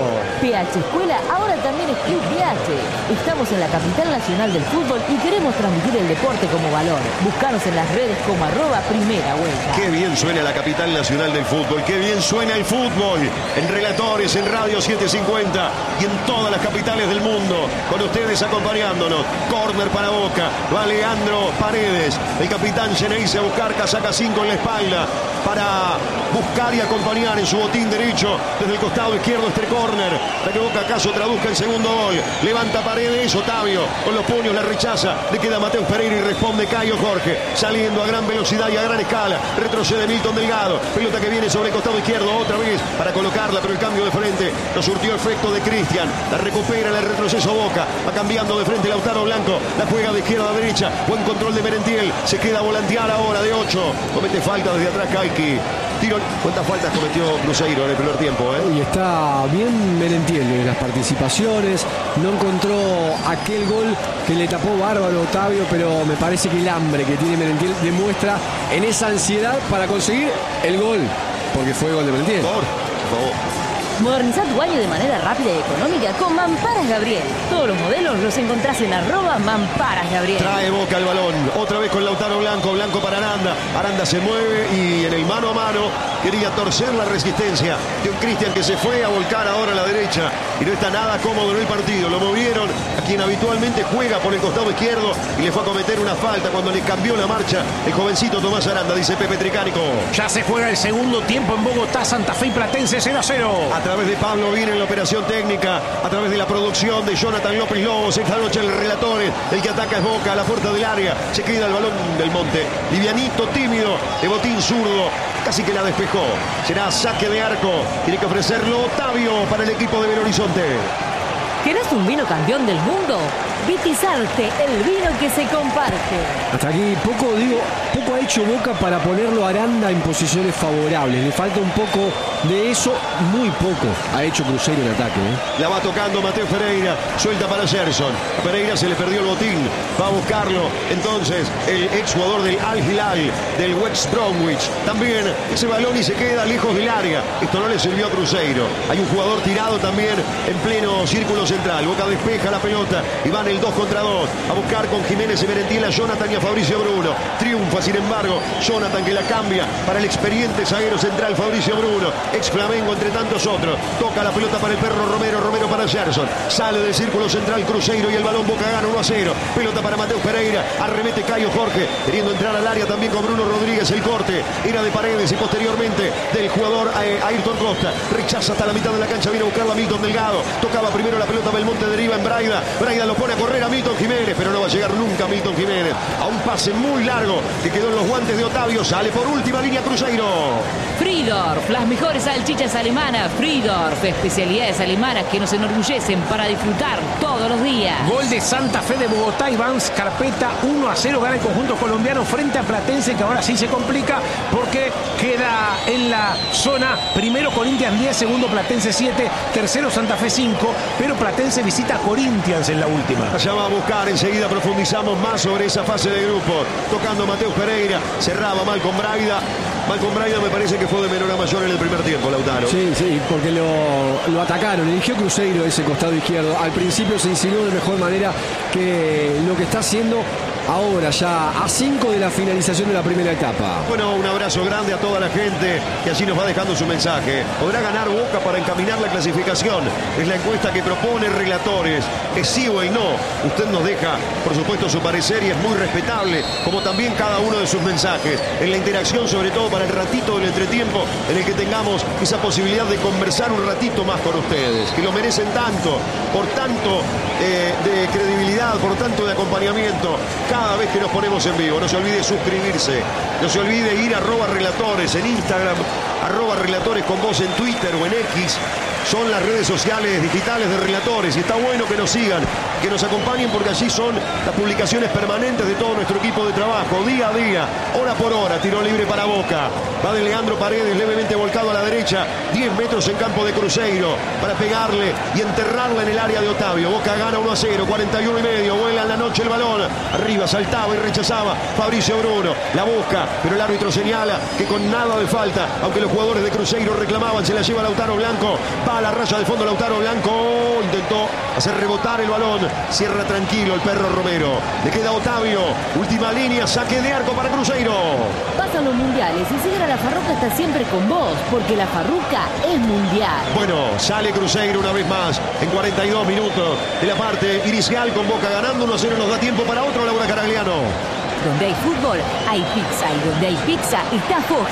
P H Escuela ahora también es Club P H. Estamos en la capital nacional del fútbol y queremos transmitir el deporte como valor. Búscanos en las redes como arroba primera vuelta. Qué bien suena la capital nacional del fútbol. Qué bien suena el fútbol. En Relatores, en Radio setecientos cincuenta y en todas las capitales del mundo. Con ustedes acompañándonos. Córner para Boca. Va Leandro Paredes. El capitán Xeneize a buscar. Casaca cinco en la espalda. para buscar y acompañar en su botín derecho desde el costado izquierdo este córner, para que Boca acaso traduzca el segundo gol. Levanta Paredes, Otavio con los puños la rechaza, le queda Mateus Pereira y responde Caio Jorge, saliendo a gran velocidad y a gran escala. Retrocede Milton Delgado, pelota que viene sobre el costado izquierdo otra vez para colocarla, pero el cambio de frente no surtió efecto de Cristian. La recupera en el retroceso Boca, va cambiando de frente Lautaro Blanco, la juega de izquierda a derecha, buen control de Merentiel, se queda a volantear ahora de ocho, comete falta desde atrás Calqui. Tiro. ¿Cuántas faltas cometió Cruzeiro en el primer tiempo? Eh? Y está bien Merentiel en las participaciones. No encontró aquel gol que le tapó bárbaro Otavio, pero me parece que el hambre que tiene Merentiel demuestra en esa ansiedad para conseguir el gol, porque fue gol de Merentiel. Por favor, por favor. Moderniza tu baño de manera rápida y económica con Mamparas Gabriel. Todos los modelos los encontrás en arroba Mamparas Gabriel. Trae Boca el balón, otra vez con Lautaro Blanco, Blanco para Aranda. Aranda se mueve y en el mano a mano quería torcer la resistencia de un Cristian que se fue a volcar ahora a la derecha y no está nada cómodo en el partido. Lo movieron a quien habitualmente juega por el costado izquierdo y le fue a cometer una falta cuando le cambió la marcha el jovencito Tomás Aranda, dice Pepe Tricánico. Ya se juega el segundo tiempo en Bogotá, Santa Fe y Platense cero a cero. A través de Pablo viene en la operación técnica, a través de la producción de Jonathan López Lobos. Esta noche el relator, el que ataca es Boca a la puerta del área. Se queda el balón del Monte. Livianito, tímido, de botín zurdo. Casi que la despejó. Será saque de arco. Tiene que ofrecerlo Otavio para el equipo de Belo Horizonte. ¿Querés un vino campeón del mundo? Vitizarte, el vino que se comparte. Hasta aquí poco, digo, poco ha hecho Boca para ponerlo a Aranda en posiciones favorables. Le falta un poco de eso, muy poco ha hecho Cruzeiro en ataque. ¿eh? La va tocando Mateus Pereira, suelta para Gerson. A Pereira se le perdió el botín, va a buscarlo. Entonces, el exjugador del Al Hilal, del West Bromwich, también ese balón y se queda lejos del área. Esto no le sirvió a Cruzeiro. Hay un jugador tirado también en pleno círculo central. Boca despeja la pelota y van el dos contra dos a buscar con Jiménez y Merentiel a Jonathan y a Fabricio Bruno. Triunfa, sin embargo, Jonathan, que la cambia para el experiente zaguero central Fabricio Bruno, ex Flamengo entre tantos otros. Toca la pelota para el perro Romero, Romero para Gerson. Sale del círculo central Cruzeiro y el balón Boca gana uno a cero. Pelota para Mateus Pereira, arremete Caio Jorge, queriendo entrar al área también con Bruno Rodríguez. El corte era de Paredes y posteriormente del jugador eh, Ayrton Costa. Rechaza hasta la mitad de la cancha, viene a buscarla Milton Delgado. Tocaba primero la pelota Belmonte, deriva en Braida. Braida lo pone a correr a Milton Jiménez, pero no va a llegar nunca Milton Jiménez. A un pase muy largo que quedó en los guantes de Otavio. Sale por última línea Cruzeiro. Friedorf, las mejores salchichas alemanas. Friedorf, especialidades alemanas que nos enorgullecen para disfrutar todos los días. Gol de Santa Fe de Bogotá, Iván Scarpeta, uno a cero gana el conjunto colombiano frente a Platense, que ahora sí se complica porque queda en la zona primero Corinthians diez, segundo Platense siete, tercero Santa Fe cinco, pero Platense visita a Corinthians en la última. Allá va a buscar, enseguida profundizamos más sobre esa fase de grupo. Tocando Mateus Pereira, cerraba mal con Braida. Mal con Braida me parece que fue de menor a mayor en el primer tiempo, Lautaro. Sí, sí, porque lo, lo atacaron. Eligió Cruzeiro ese costado izquierdo. Al principio se insinuó de mejor manera que lo que está haciendo ahora, ya a cinco de la finalización de la primera etapa. Bueno, un abrazo grande a toda la gente que allí nos va dejando su mensaje. ¿Podrá ganar Boca para encaminar la clasificación? Es la encuesta que propone Relatores. ¿Es sí o es no? Usted nos deja, por supuesto, su parecer y es muy respetable, como también cada uno de sus mensajes. En la interacción, sobre todo para el ratito del entretiempo, en el que tengamos esa posibilidad de conversar un ratito más con ustedes, que lo merecen tanto, por tanto eh, de credibilidad, por tanto de acompañamiento. Cada vez que nos ponemos en vivo, no se olvide suscribirse, no se olvide ir a arroba relatores en Instagram, arroba relatores con voz en Twitter o en X. Son las redes sociales digitales de Relatores y está bueno que nos sigan, que nos acompañen, porque allí son las publicaciones permanentes de todo nuestro equipo de trabajo, día a día, hora por hora. Tiro libre para Boca, va de Leandro Paredes levemente volcado a la derecha, diez metros en campo de Cruzeiro para pegarle y enterrarla en el área de Otavio. Boca gana uno a cero, cuarenta y uno y medio, vuela en la noche el balón, arriba saltaba y rechazaba Fabricio Bruno, la busca, pero el árbitro señala que con nada de falta, aunque los jugadores de Cruzeiro reclamaban, se la lleva Lautaro Blanco, va a la raya de fondo Lautaro Blanco, intentó hacer rebotar el balón, cierra tranquilo el perro Romero, le queda Otavio, última línea, saque de arco para Cruzeiro. Pasan los mundiales y Sidra La Farruca está siempre con vos, porque La Farruca es mundial. Bueno, sale Cruzeiro una vez más en cuarenta y dos minutos de la parte inicial, con Boca ganando uno a cero. Nos da tiempo para otro, Laura Caragliano. Donde hay fútbol, hay pizza, y donde hay pizza está Foggia.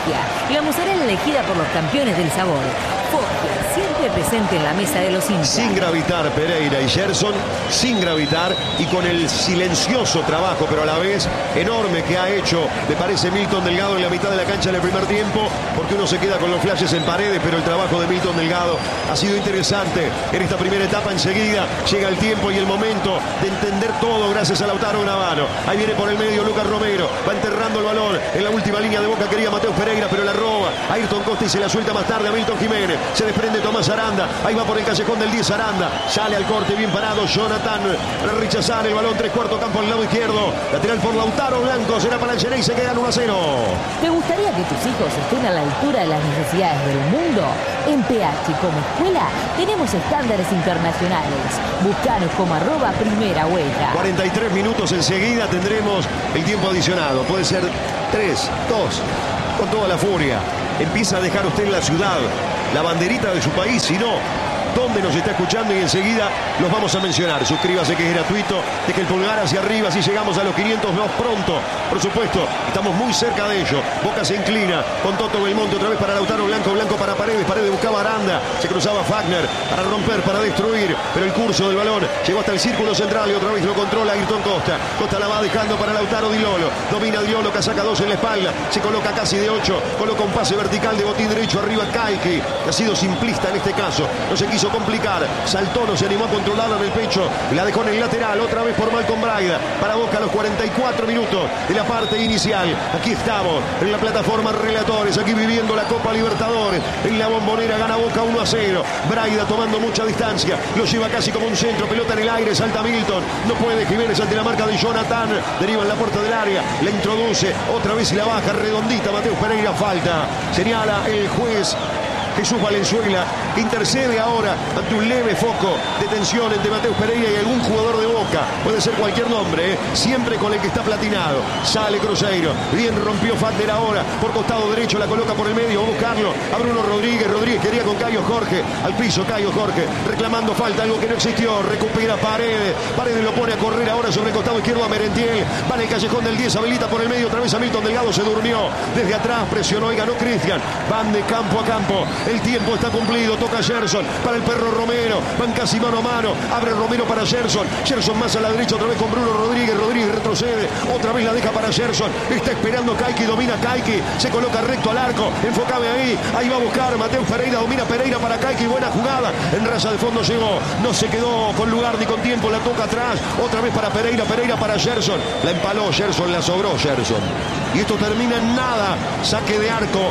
y la mozzarella elegida por los campeones del sabor. Foggia, siempre presente en la mesa de los hinchas. Sin gravitar Pereira y Gerson, sin gravitar y con el silencioso trabajo, pero a la vez enorme que ha hecho, me parece, Milton Delgado en la mitad de la cancha en el primer tiempo, porque uno se queda con los flashes en Paredes, pero el trabajo de Milton Delgado ha sido interesante en esta primera etapa. Enseguida llega el tiempo y el momento de entender todo gracias a Lautaro Gravano. Ahí viene por el medio Lucas Romero, va enterrando el balón en la última línea de Boca, quería Mateus Pereira, pero la roba Ayrton Costa y se la suelta más tarde a Milton Jiménez. Se desprende Tomás Aranda, ahí va por el callejón del diez Aranda, sale al corte, bien parado Jonathan para rechazar el balón, tres cuartos campo al lado izquierdo, lateral por Lautaro Blanco, será para el Xeneize y se quedan uno a cero. ¿Te gustaría que tus hijos estén a la altura de las necesidades del mundo? En P H como escuela tenemos estándares internacionales. Buscanos como arroba primera huella. cuarenta y tres minutos enseguida tendremos el tiempo adicionado. Puede ser tres, dos, con toda la furia. Empieza a dejar usted en la ciudad la banderita de su país, si no, dónde nos está escuchando, y enseguida los vamos a mencionar. Suscríbase, que es gratuito, deje el pulgar hacia arriba, si llegamos a los quinientos más pronto, por supuesto, estamos muy cerca de ello. Boca se inclina con Toto Belmonte, otra vez para Lautaro Blanco, Blanco para Paredes, Paredes buscaba Aranda, se cruzaba Fagner para romper, para destruir, pero el curso del balón llegó hasta el círculo central y otra vez lo controla Ayrton Costa. Costa la va dejando para Lautaro Di Lolo, domina Di Lolo, casaca dos en la espalda, se coloca casi de ocho, coloca un pase vertical de botín derecho arriba Kaiki, que ha sido simplista en este caso, no se quiso complicar, saltó, no se animó a controlarla en el pecho, la dejó en el lateral, otra vez por Malcolm Braida, para Boca a los cuarenta y cuatro minutos de la parte inicial. Aquí estamos, en la plataforma Relatores, aquí viviendo la Copa Libertadores, en la Bombonera gana Boca uno a cero, Braida tomando mucha distancia, lo lleva casi como un centro, pelota en el aire, salta Milton, no puede Jiménez ante la marca de Jonathan, deriva en la puerta del área, la introduce, otra vez y la baja, redondita, Mateus Pereira, falta, señala el juez Jesús Valenzuela, intercede ahora ante un leve foco de tensión entre Mateus Pereira y algún jugador de Boca. Puede ser cualquier nombre, ¿eh? Siempre con el que está platinado. Sale Cruzeiro, bien rompió Fagner ahora, por costado derecho, la coloca por el medio, va a buscarlo a Bruno Rodríguez, Rodríguez quería con Cayo Jorge, al piso Cayo Jorge, reclamando falta, algo que no existió, recupera Paredes, Paredes lo pone a correr ahora sobre el costado izquierdo a Merentiel, va en el callejón del diez, habilita por el medio, otra vez a Milton Delgado, se durmió, desde atrás presionó y ganó Cristian, van de campo a campo. El tiempo está cumplido, toca Gerson para el perro Romero, van casi mano a mano, abre Romero para Gerson, Gerson más a la derecha otra vez con Bruno Rodríguez, Rodríguez retrocede, otra vez la deja para Gerson, está esperando Kaiki, domina Kaiki, se coloca recto al arco, enfocame ahí, ahí va a buscar Mateus Pereira, domina Pereira para Kaiki, buena jugada, en raya de fondo llegó, no se quedó con lugar ni con tiempo, la toca atrás, otra vez para Pereira, Pereira para Gerson, la empaló Gerson, la sobró Gerson, y esto termina en nada, saque de arco.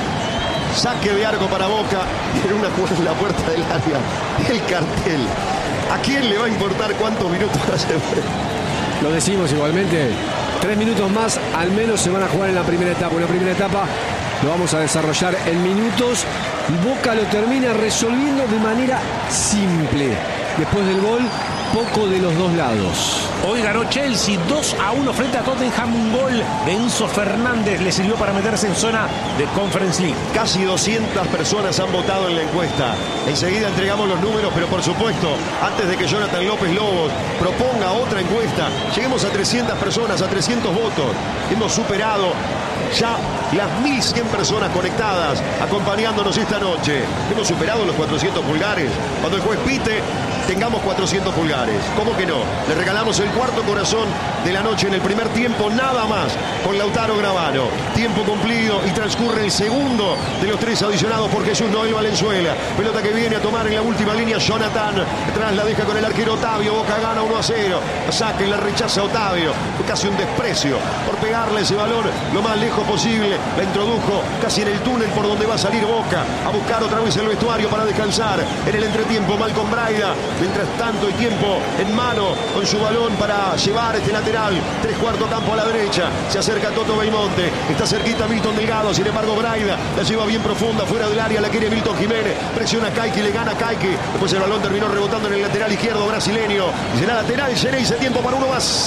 Saque de arco para Boca, en una en la puerta del área, el cartel. ¿A quién le va a importar cuántos minutos hace? Lo decimos igualmente, tres minutos más al menos se van a jugar en la primera etapa. Una primera etapa lo vamos a desarrollar en minutos. Boca lo termina resolviendo de manera simple. Después del gol, poco de los dos lados. Hoy ganó Chelsea dos a uno frente a Tottenham. Un gol de Enzo Fernández le sirvió para meterse en zona de Conference League. Casi doscientas personas han votado en la encuesta. Enseguida entregamos los números, pero por supuesto, antes de que Jonathan López Lobos proponga otra encuesta, lleguemos a trescientas personas, a trescientos votos. Hemos superado ya las mil cien personas conectadas acompañándonos esta noche. Hemos superado los cuatrocientos pulgares. Cuando el juez pite, tengamos cuatrocientos pulgares. ¿Cómo que no? Le regalamos el cuarto corazón de la noche en el primer tiempo, nada más, con Lautaro Gravano. Tiempo cumplido y transcurre el segundo de los tres adicionados por Jesús Noel Valenzuela. Pelota que viene a tomar en la última línea Jonathan. Detrás la deja con el arquero Otavio. Boca gana uno a cero. Saque y la rechaza Otavio. Fue casi un desprecio por pegarle ese balón lo más lejos posible. La introdujo casi en el túnel por donde va a salir Boca. A buscar otra vez el vestuario para descansar. En el entretiempo, Malcolm Braida. Mientras tanto, hay tiempo en mano con su balón para llevar este lateral. Tres cuarto campo a la derecha. Se acerca Toto Belmonte. Está cerquita Milton Delgado. Sin embargo, Braida la lleva bien profunda. Fuera del área la quiere Milton Jiménez. Presiona a Kaiki. Le gana a Kaiki. Después el balón terminó rebotando en el lateral izquierdo brasileño. Y será lateral. Xeneize. Tiempo para uno más.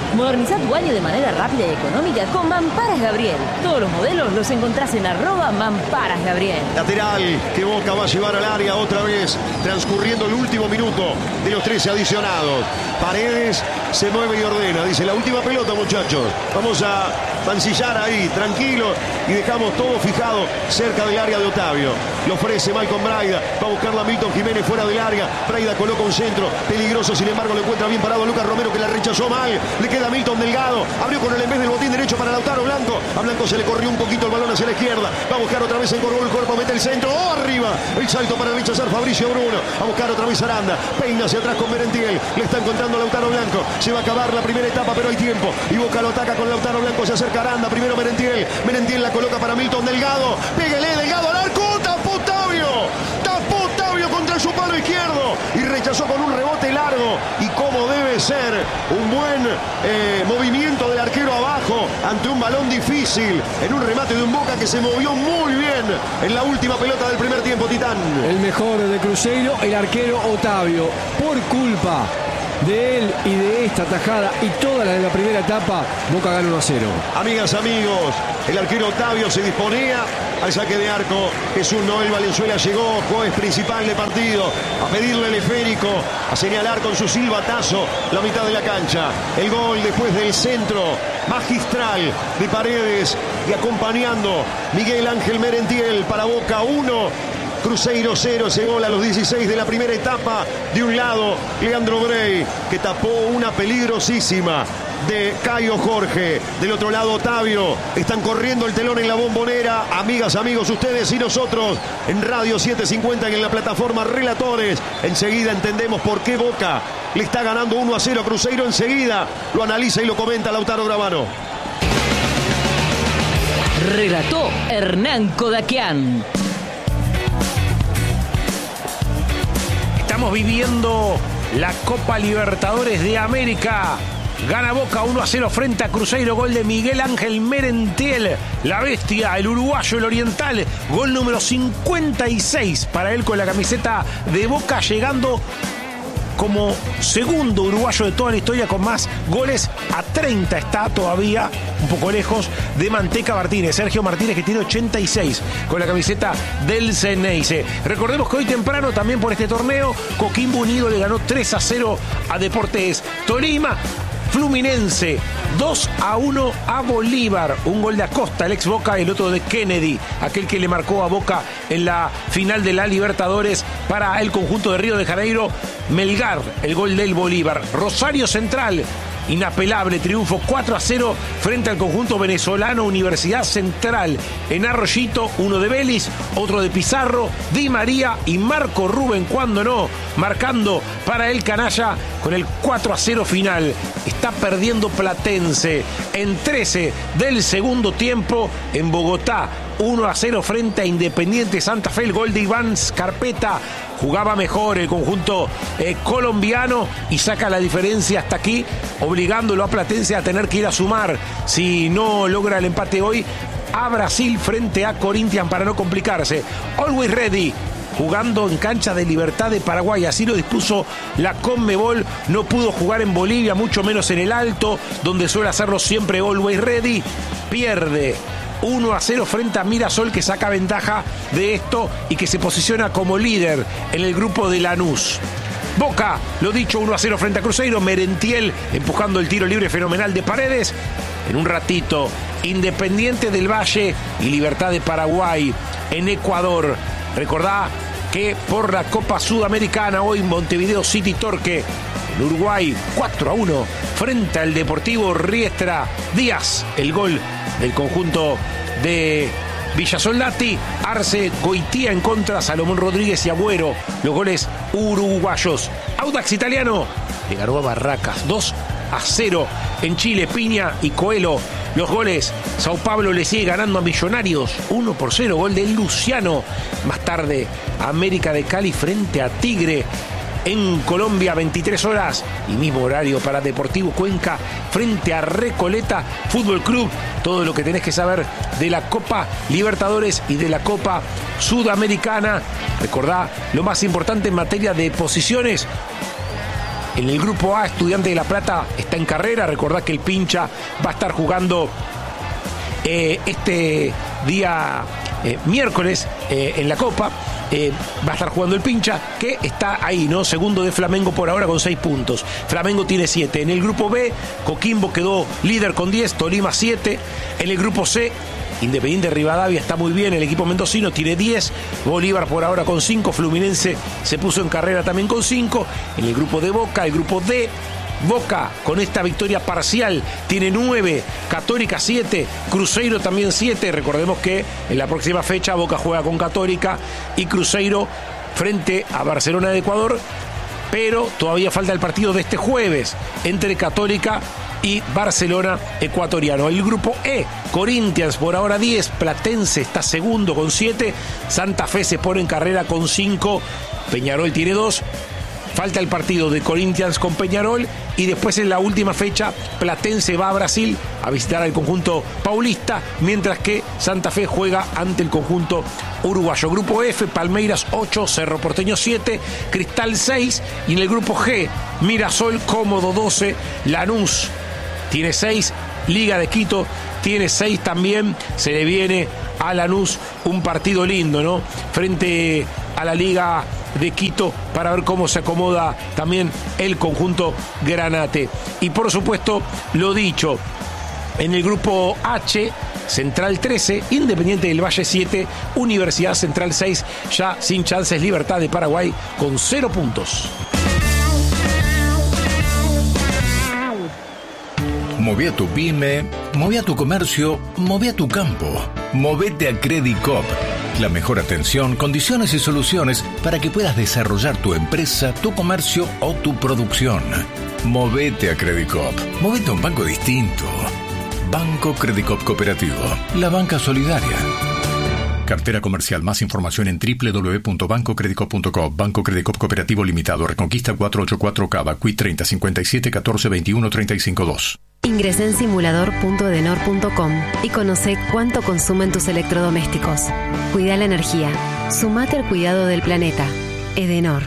Moderniza tu baño de manera rápida y económica con Mamparas Gabriel. Todos los modelos los encontrás en arroba Mamparas Gabriel. Lateral que Boca va a llevar al área otra vez, transcurriendo el último minuto de los trece adicionados. Paredes se mueve y ordena. Dice, la última pelota, muchachos. Vamos a mancillar ahí, tranquilo, y dejamos todo fijado cerca del área de Otavio. Lo ofrece Malcolm Braida. Va a buscarla Milton Jiménez fuera del área. Braida coloca un centro peligroso, sin embargo lo encuentra bien parado Lucas Romero, que la rechazó mal. Le queda Milton Delgado. Abrió con el en vez del botín derecho para Lautaro Blanco. A Blanco se le corrió un poquito el balón hacia la izquierda. Va a buscar otra vez, encorvó el cuerpo, mete el centro. ¡Oh, arriba! El salto para rechazar Fabricio Bruno. A buscar otra vez Aranda. Peina hacia atrás con Merentiel. Le está encontrando Lautaro Blanco. Se va a acabar la primera etapa, pero hay tiempo. Y Boca lo ataca con Lautaro Blanco. Se acerca Aranda. Primero Merentiel. Merentiel la coloca para Milton Delgado. Pégale, Delgado al arco. Tapó Otavio. Tapó Otavio contra su palo izquierdo. Y rechazó con un rebote largo. Y como debe ser, un buen eh, movimiento del arquero abajo ante un balón difícil. En un remate de un Boca que se movió muy bien en la última pelota del primer tiempo, Titán. El mejor de Cruzeiro, el arquero Otavio. Por culpa de él y de esta tajada y toda la de la primera etapa, Boca gana uno a cero. Amigas, amigos, el arquero Otavio se disponía al saque de arco. Jesús Noel Valenzuela llegó, juez principal de partido, a pedirle el esférico, a señalar con su silbatazo la mitad de la cancha. El gol después del centro magistral de Paredes y acompañando Miguel Ángel Merentiel para Boca uno. Cruzeiro cero, ese gol a los dieciséis de la primera etapa. De un lado, Leandro Brey, que tapó una peligrosísima de Caio Jorge. Del otro lado, Otavio. Están corriendo el telón en la Bombonera. Amigas, amigos, ustedes y nosotros en Radio setecientos cincuenta y en la plataforma Relatores. Enseguida entendemos por qué Boca le está ganando uno a cero a Cruzeiro. Enseguida lo analiza y lo comenta Lautaro Gravano. Relató Hernán Kodakian. Estamos viviendo la Copa Libertadores de América. Gana Boca uno a cero frente a Cruzeiro. Gol de Miguel Ángel Merentiel, la bestia, el uruguayo, el oriental. Gol número cincuenta y seis para él con la camiseta de Boca, llegando como segundo uruguayo de toda la historia con más goles. A treinta está todavía, un poco lejos, de Manteca Martínez. Sergio Martínez, que tiene ochenta y seis con la camiseta del Ceneice. Recordemos que hoy temprano, también por este torneo, Coquimbo Unido le ganó tres a cero a Deportes Tolima. Fluminense dos a uno a Bolívar. Un gol de Acosta, el ex Boca, el otro de Kennedy, aquel que le marcó a Boca en la final de la Libertadores para el conjunto de Río de Janeiro. Melgar, el gol del Bolívar. Rosario Central, inapelable triunfo cuatro a cero frente al conjunto venezolano Universidad Central. En Arroyito, uno de Vélez, otro de Pizarro, Di María y Marco Rubén, cuando no, marcando para el canalla con el cuatro a cero final. Está perdiendo Platense en trece del segundo tiempo en Bogotá. uno a cero frente a Independiente Santa Fe. El gol de Iván Scarpeta. Jugaba mejor el conjunto eh, colombiano y saca la diferencia hasta aquí, obligándolo a Platense a tener que ir a sumar, si no logra el empate hoy, a Brasil frente a Corinthians para no complicarse. Always Ready, jugando en cancha de Libertad de Paraguay, así lo dispuso la Conmebol. No pudo jugar en Bolivia, mucho menos en el Alto, donde suele hacerlo siempre Always Ready. Pierde uno a cero frente a Mirasol, que saca ventaja de esto y que se posiciona como líder en el grupo de Lanús. Boca, lo dicho, uno a cero frente a Cruzeiro. Merentiel empujando el tiro libre fenomenal de Paredes. En un ratito, Independiente del Valle y Libertad de Paraguay en Ecuador. Recordá que por la Copa Sudamericana, hoy Montevideo City Torque, en Uruguay, cuatro a uno frente al Deportivo Riestra. Díaz, el gol del conjunto de Villa Soldati. Arce, Goitía en contra, Salomón Rodríguez y Agüero, los goles uruguayos. Audax Italiano le ganó a Barracas dos a cero en Chile. Piña y Coelho, los goles. Sao Paulo le sigue ganando a Millonarios uno por cero, gol de Luciano. Más tarde, América de Cali frente a Tigre. En Colombia, veintitrés horas y mismo horario para Deportivo Cuenca frente a Recoleta Fútbol Club. Todo lo que tenés que saber de la Copa Libertadores y de la Copa Sudamericana. Recordá lo más importante en materia de posiciones. En el grupo A, Estudiantes de La Plata está en carrera. Recordad que el Pincha va a estar jugando eh, este día eh, miércoles eh, en la Copa. Eh, va a estar jugando el Pincha, que está ahí, ¿no? Segundo de Flamengo por ahora con seis puntos. Flamengo tiene siete. En el grupo B, Coquimbo quedó líder con diez, Tolima siete. En el grupo C, Independiente Rivadavia está muy bien, el equipo mendocino tiene diez, Bolívar por ahora con cinco, Fluminense se puso en carrera también con cinco. En el grupo de Boca, el grupo D, Boca con esta victoria parcial tiene nueve, Católica siete, Cruzeiro también siete. Recordemos que en la próxima fecha Boca juega con Católica y Cruzeiro frente a Barcelona de Ecuador, pero todavía falta el partido de este jueves entre Católica y Barcelona ecuatoriano. El grupo E, Corinthians por ahora diez, Platense está segundo con siete, Santa Fe se pone en carrera con cinco, Peñarol tiene dos. Falta el partido de Corinthians con Peñarol y después en la última fecha Platense va a Brasil a visitar al conjunto paulista, mientras que Santa Fe juega ante el conjunto uruguayo. Grupo F, Palmeiras ocho, Cerro Porteño siete, Cristal seis, y en el grupo G, Mirasol cómodo doce, Lanús tiene seis, Liga de Quito tiene seis también. Se le viene a Lanús un partido lindo, ¿no? Frente a la Liga de Quito, para ver cómo se acomoda también el conjunto granate. Y por supuesto, lo dicho, en el grupo H, Central trece, Independiente del Valle siete, Universidad Central seis, ya sin chances, Libertad de Paraguay con cero puntos. Moví a tu pyme, moví a tu comercio, moví a tu campo. Movete a Credicop. La mejor atención, condiciones y soluciones para que puedas desarrollar tu empresa, tu comercio o tu producción. Movete a Credicop. Movete a un banco distinto. Banco Credicop Cooperativo. La banca solidaria. Cartera comercial. Más información en doble u doble u doble u punto banco credicop punto com. Banco Credicop Cooperativo Limitado. Reconquista cuatrocientos ochenta y cuatro Cava. Q I treinta cincuenta y siete catorce veintiuno treinta y cinco dos. Ingresá en simulador punto edenor punto com y conoce cuánto consumen tus electrodomésticos. Cuida la energía. Sumate al cuidado del planeta. Edenor.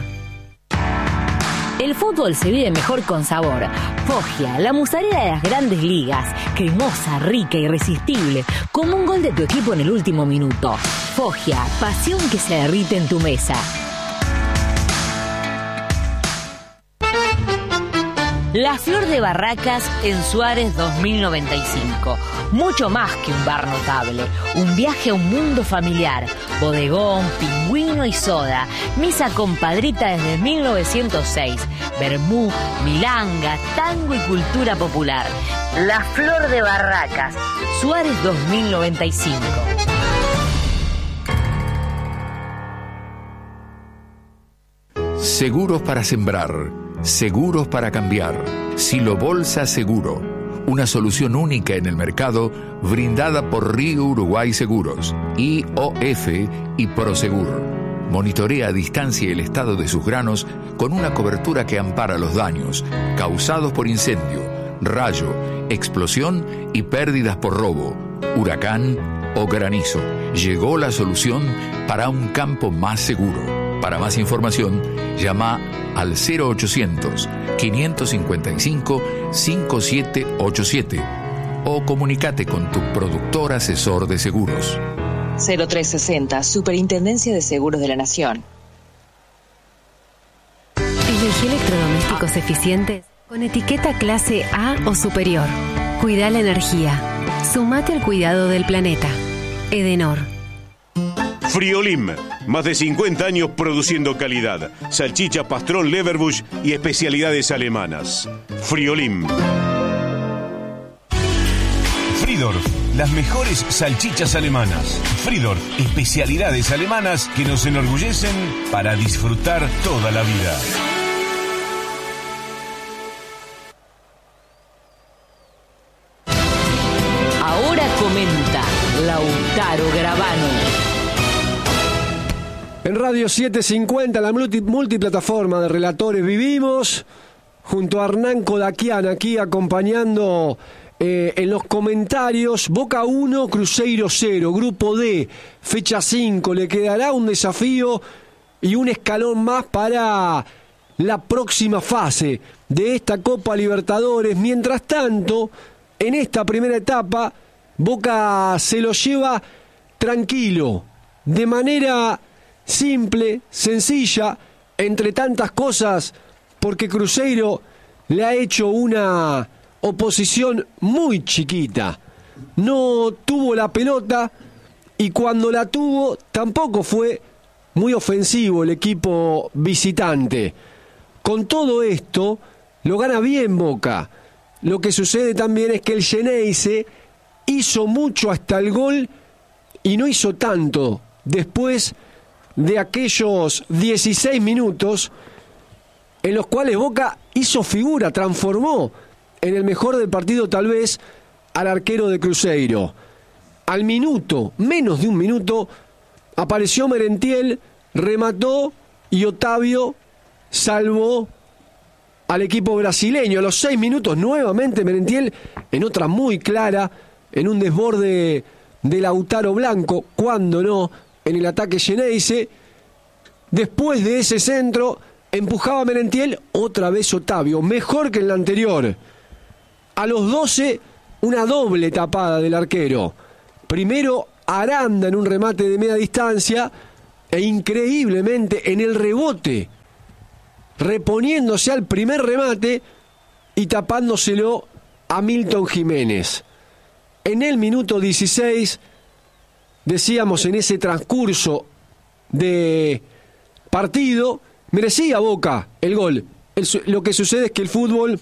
El fútbol se vive mejor con sabor. Foggia, la mozzarella de las grandes ligas. Cremosa, rica, irresistible. Como un gol de tu equipo en el último minuto. Foggia, pasión que se derrite en tu mesa. La Flor de Barracas en Suárez dos mil noventa y cinco. Mucho más que un bar notable. Un viaje a un mundo familiar. Bodegón, pingüino y soda. Misa compadrita desde mil novecientos seis. Vermú, milanga, tango y cultura popular. La Flor de Barracas. Suárez dos mil noventa y cinco. Seguros para sembrar. Seguros para cambiar. Silo Bolsa Seguro. Una solución única en el mercado brindada por Río Uruguay Seguros, I O F y Prosegur. Monitorea a distancia el estado de sus granos con una cobertura que ampara los daños causados por incendio, rayo, explosión y pérdidas por robo, huracán o granizo. Llegó la solución para un campo más seguro. Para más información, llama al cero ochocientos, quinientos cincuenta y cinco, cincuenta y siete ochenta y siete o comunícate con tu productor asesor de seguros. cero tres sesenta, Superintendencia de Seguros de la Nación. Elegí electrodomésticos eficientes con etiqueta clase A o superior. Cuida la energía. Sumate al cuidado del planeta. Edenor. Friolim, más de cincuenta años produciendo calidad, salchicha, pastrón, leverbush y especialidades alemanas. Friolim. Fridor, las mejores salchichas alemanas. Fridor, especialidades alemanas que nos enorgullecen para disfrutar toda la vida. Ahora comenta Lautaro Gravano. En Radio setecientos cincuenta, la multi, multiplataforma de relatores, vivimos junto a Hernán Kodakian aquí acompañando eh, en los comentarios. Boca uno, Cruzeiro cero, Grupo D, fecha cinco. Le quedará un desafío y un escalón más para la próxima fase de esta Copa Libertadores. Mientras tanto, en esta primera etapa, Boca se lo lleva tranquilo, de manera simple, sencilla, entre tantas cosas, porque Cruzeiro le ha hecho una oposición muy chiquita. No tuvo la pelota y cuando la tuvo tampoco fue muy ofensivo el equipo visitante. Con todo esto, lo gana bien Boca. Lo que sucede también es que el Xeneize hizo mucho hasta el gol y no hizo tanto después de aquellos dieciséis minutos en los cuales Boca hizo figura, transformó en el mejor del partido tal vez al arquero de Cruzeiro. Al minuto, menos de un minuto, apareció Merentiel, remató y Otávio salvó al equipo brasileño. A los seis minutos nuevamente Merentiel en otra muy clara, en un desborde de Lautaro Blanco, cuando no, en el ataque Xeneize. Después de ese centro, empujaba Merentiel, otra vez Otávio, mejor que en la anterior. A los doce, una doble tapada del arquero. Primero Aranda en un remate de media distancia e increíblemente en el rebote, reponiéndose al primer remate y tapándoselo a Milton Jiménez. En el minuto dieciséis, decíamos en ese transcurso de partido, merecía Boca el gol. El, lo que sucede es que el fútbol,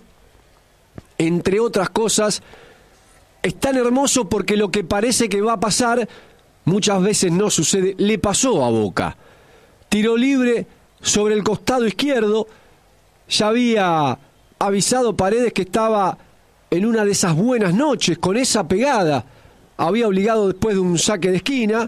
entre otras cosas, es tan hermoso porque lo que parece que va a pasar muchas veces no sucede. Le pasó a Boca. Tiro libre sobre el costado izquierdo. Ya había avisado Paredes que estaba en una de esas buenas noches, con esa pegada. Había obligado después de un saque de esquina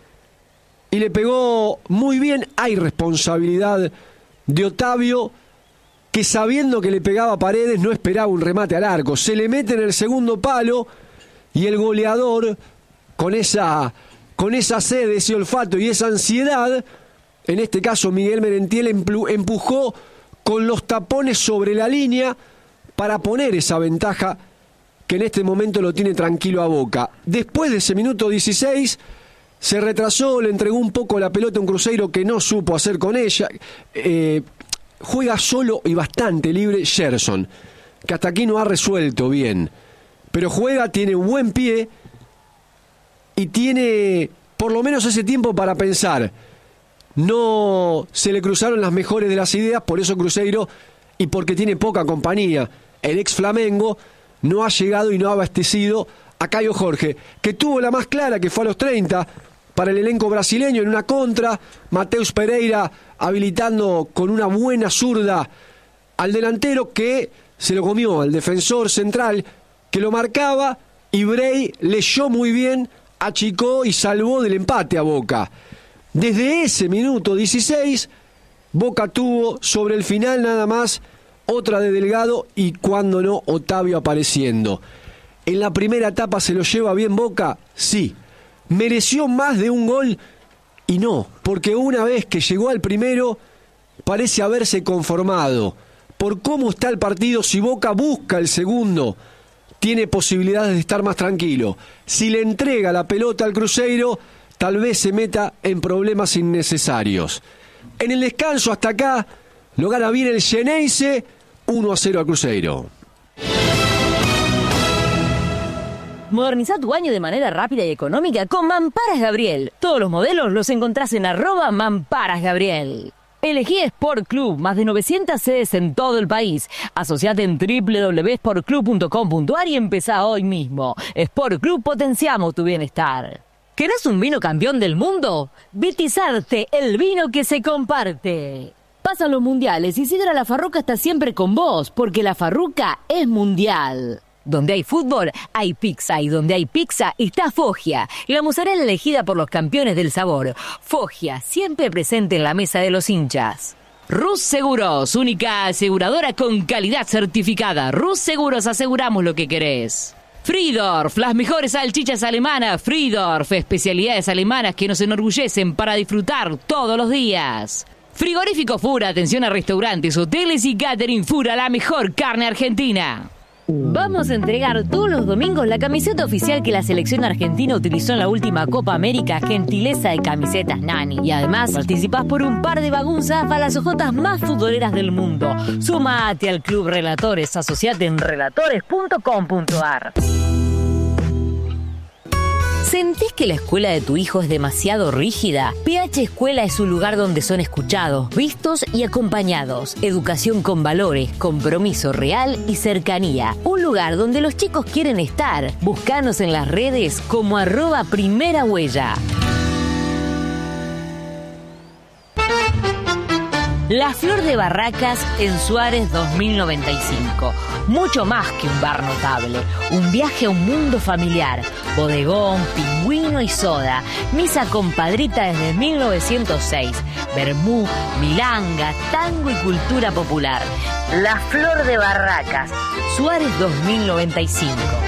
y le pegó muy bien. Hay responsabilidad de Otávio, que sabiendo que le pegaba a Paredes no esperaba un remate al arco. Se le mete en el segundo palo y el goleador, con esa, con esa sed, ese olfato y esa ansiedad, en este caso Miguel Merentiel, empujó con los tapones sobre la línea para poner esa ventaja que en este momento lo tiene tranquilo a Boca. Después de ese minuto dieciséis, se retrasó, le entregó un poco la pelota a un Cruzeiro que no supo hacer con ella. Eh, juega solo y bastante libre Gerson, que hasta aquí no ha resuelto bien. Pero juega, tiene un buen pie y tiene por lo menos ese tiempo para pensar. No se le cruzaron las mejores de las ideas, por eso Cruzeiro, y porque tiene poca compañía, el ex Flamengo no ha llegado y no ha abastecido a Caio Jorge, que tuvo la más clara, que fue a los treinta, para el elenco brasileño en una contra. Mateus Pereira habilitando con una buena zurda al delantero, que se lo comió al defensor central que lo marcaba, y Bray leyó muy bien, achicó y salvó del empate a Boca. Desde ese minuto dieciséis, Boca tuvo sobre el final nada más otra de Delgado y, cuando no, Otávio apareciendo. En la primera etapa se lo lleva bien Boca, sí. Mereció más de un gol y no, porque una vez que llegó al primero parece haberse conformado. Por cómo está el partido, si Boca busca el segundo, tiene posibilidades de estar más tranquilo. Si le entrega la pelota al Cruzeiro, tal vez se meta en problemas innecesarios. En el descanso hasta acá lo gana bien el Xeneize, uno a cero al Cruzeiro. Moderniza tu baño de manera rápida y económica con Mamparas Gabriel. Todos los modelos los encontrás en arroba Mamparas Gabriel. Elegí Sport Club, más de novecientas sedes en todo el país. Asociate en doble u doble u doble u punto sport club punto com punto a r y empezá hoy mismo. Sport Club, potenciamos tu bienestar. ¿Querés un vino campeón del mundo? Vitizarte, el vino que se comparte. Pasan los mundiales y Sidra La Farruca está siempre con vos, porque La Farruca es mundial. Donde hay fútbol, hay pizza, y donde hay pizza está Foggia, la mozzarella elegida por los campeones del sabor. Foggia, siempre presente en la mesa de los hinchas. Rus Seguros, única aseguradora con calidad certificada. Rus Seguros, aseguramos lo que querés. Friedorf, las mejores salchichas alemanas. Friedorf, especialidades alemanas que nos enorgullecen para disfrutar todos los días. Frigorífico Fura, atención a restaurantes, hoteles y catering. Fura, la mejor carne argentina. Vamos a entregar todos los domingos la camiseta oficial que la selección argentina utilizó en la última Copa América, gentileza de Camisetas Nani. Y además participás por un par de bagunzas para las ojotas más futboleras del mundo. Sumate al Club Relatores, asociate en relatores punto com punto ar. ¿Sentís que la escuela de tu hijo es demasiado rígida? P H Escuela es un lugar donde son escuchados, vistos y acompañados. Educación con valores, compromiso real y cercanía. Un lugar donde los chicos quieren estar. Búscanos en las redes como arroba primera huella. La Flor de Barracas en Suárez dos mil noventa y cinco. Mucho más que un bar notable. Un viaje a un mundo familiar. Bodegón, pingüino y soda. Misa compadrita desde mil novecientos seis. Vermú, milanga, tango y cultura popular. La Flor de Barracas. Suárez dos mil noventa y cinco.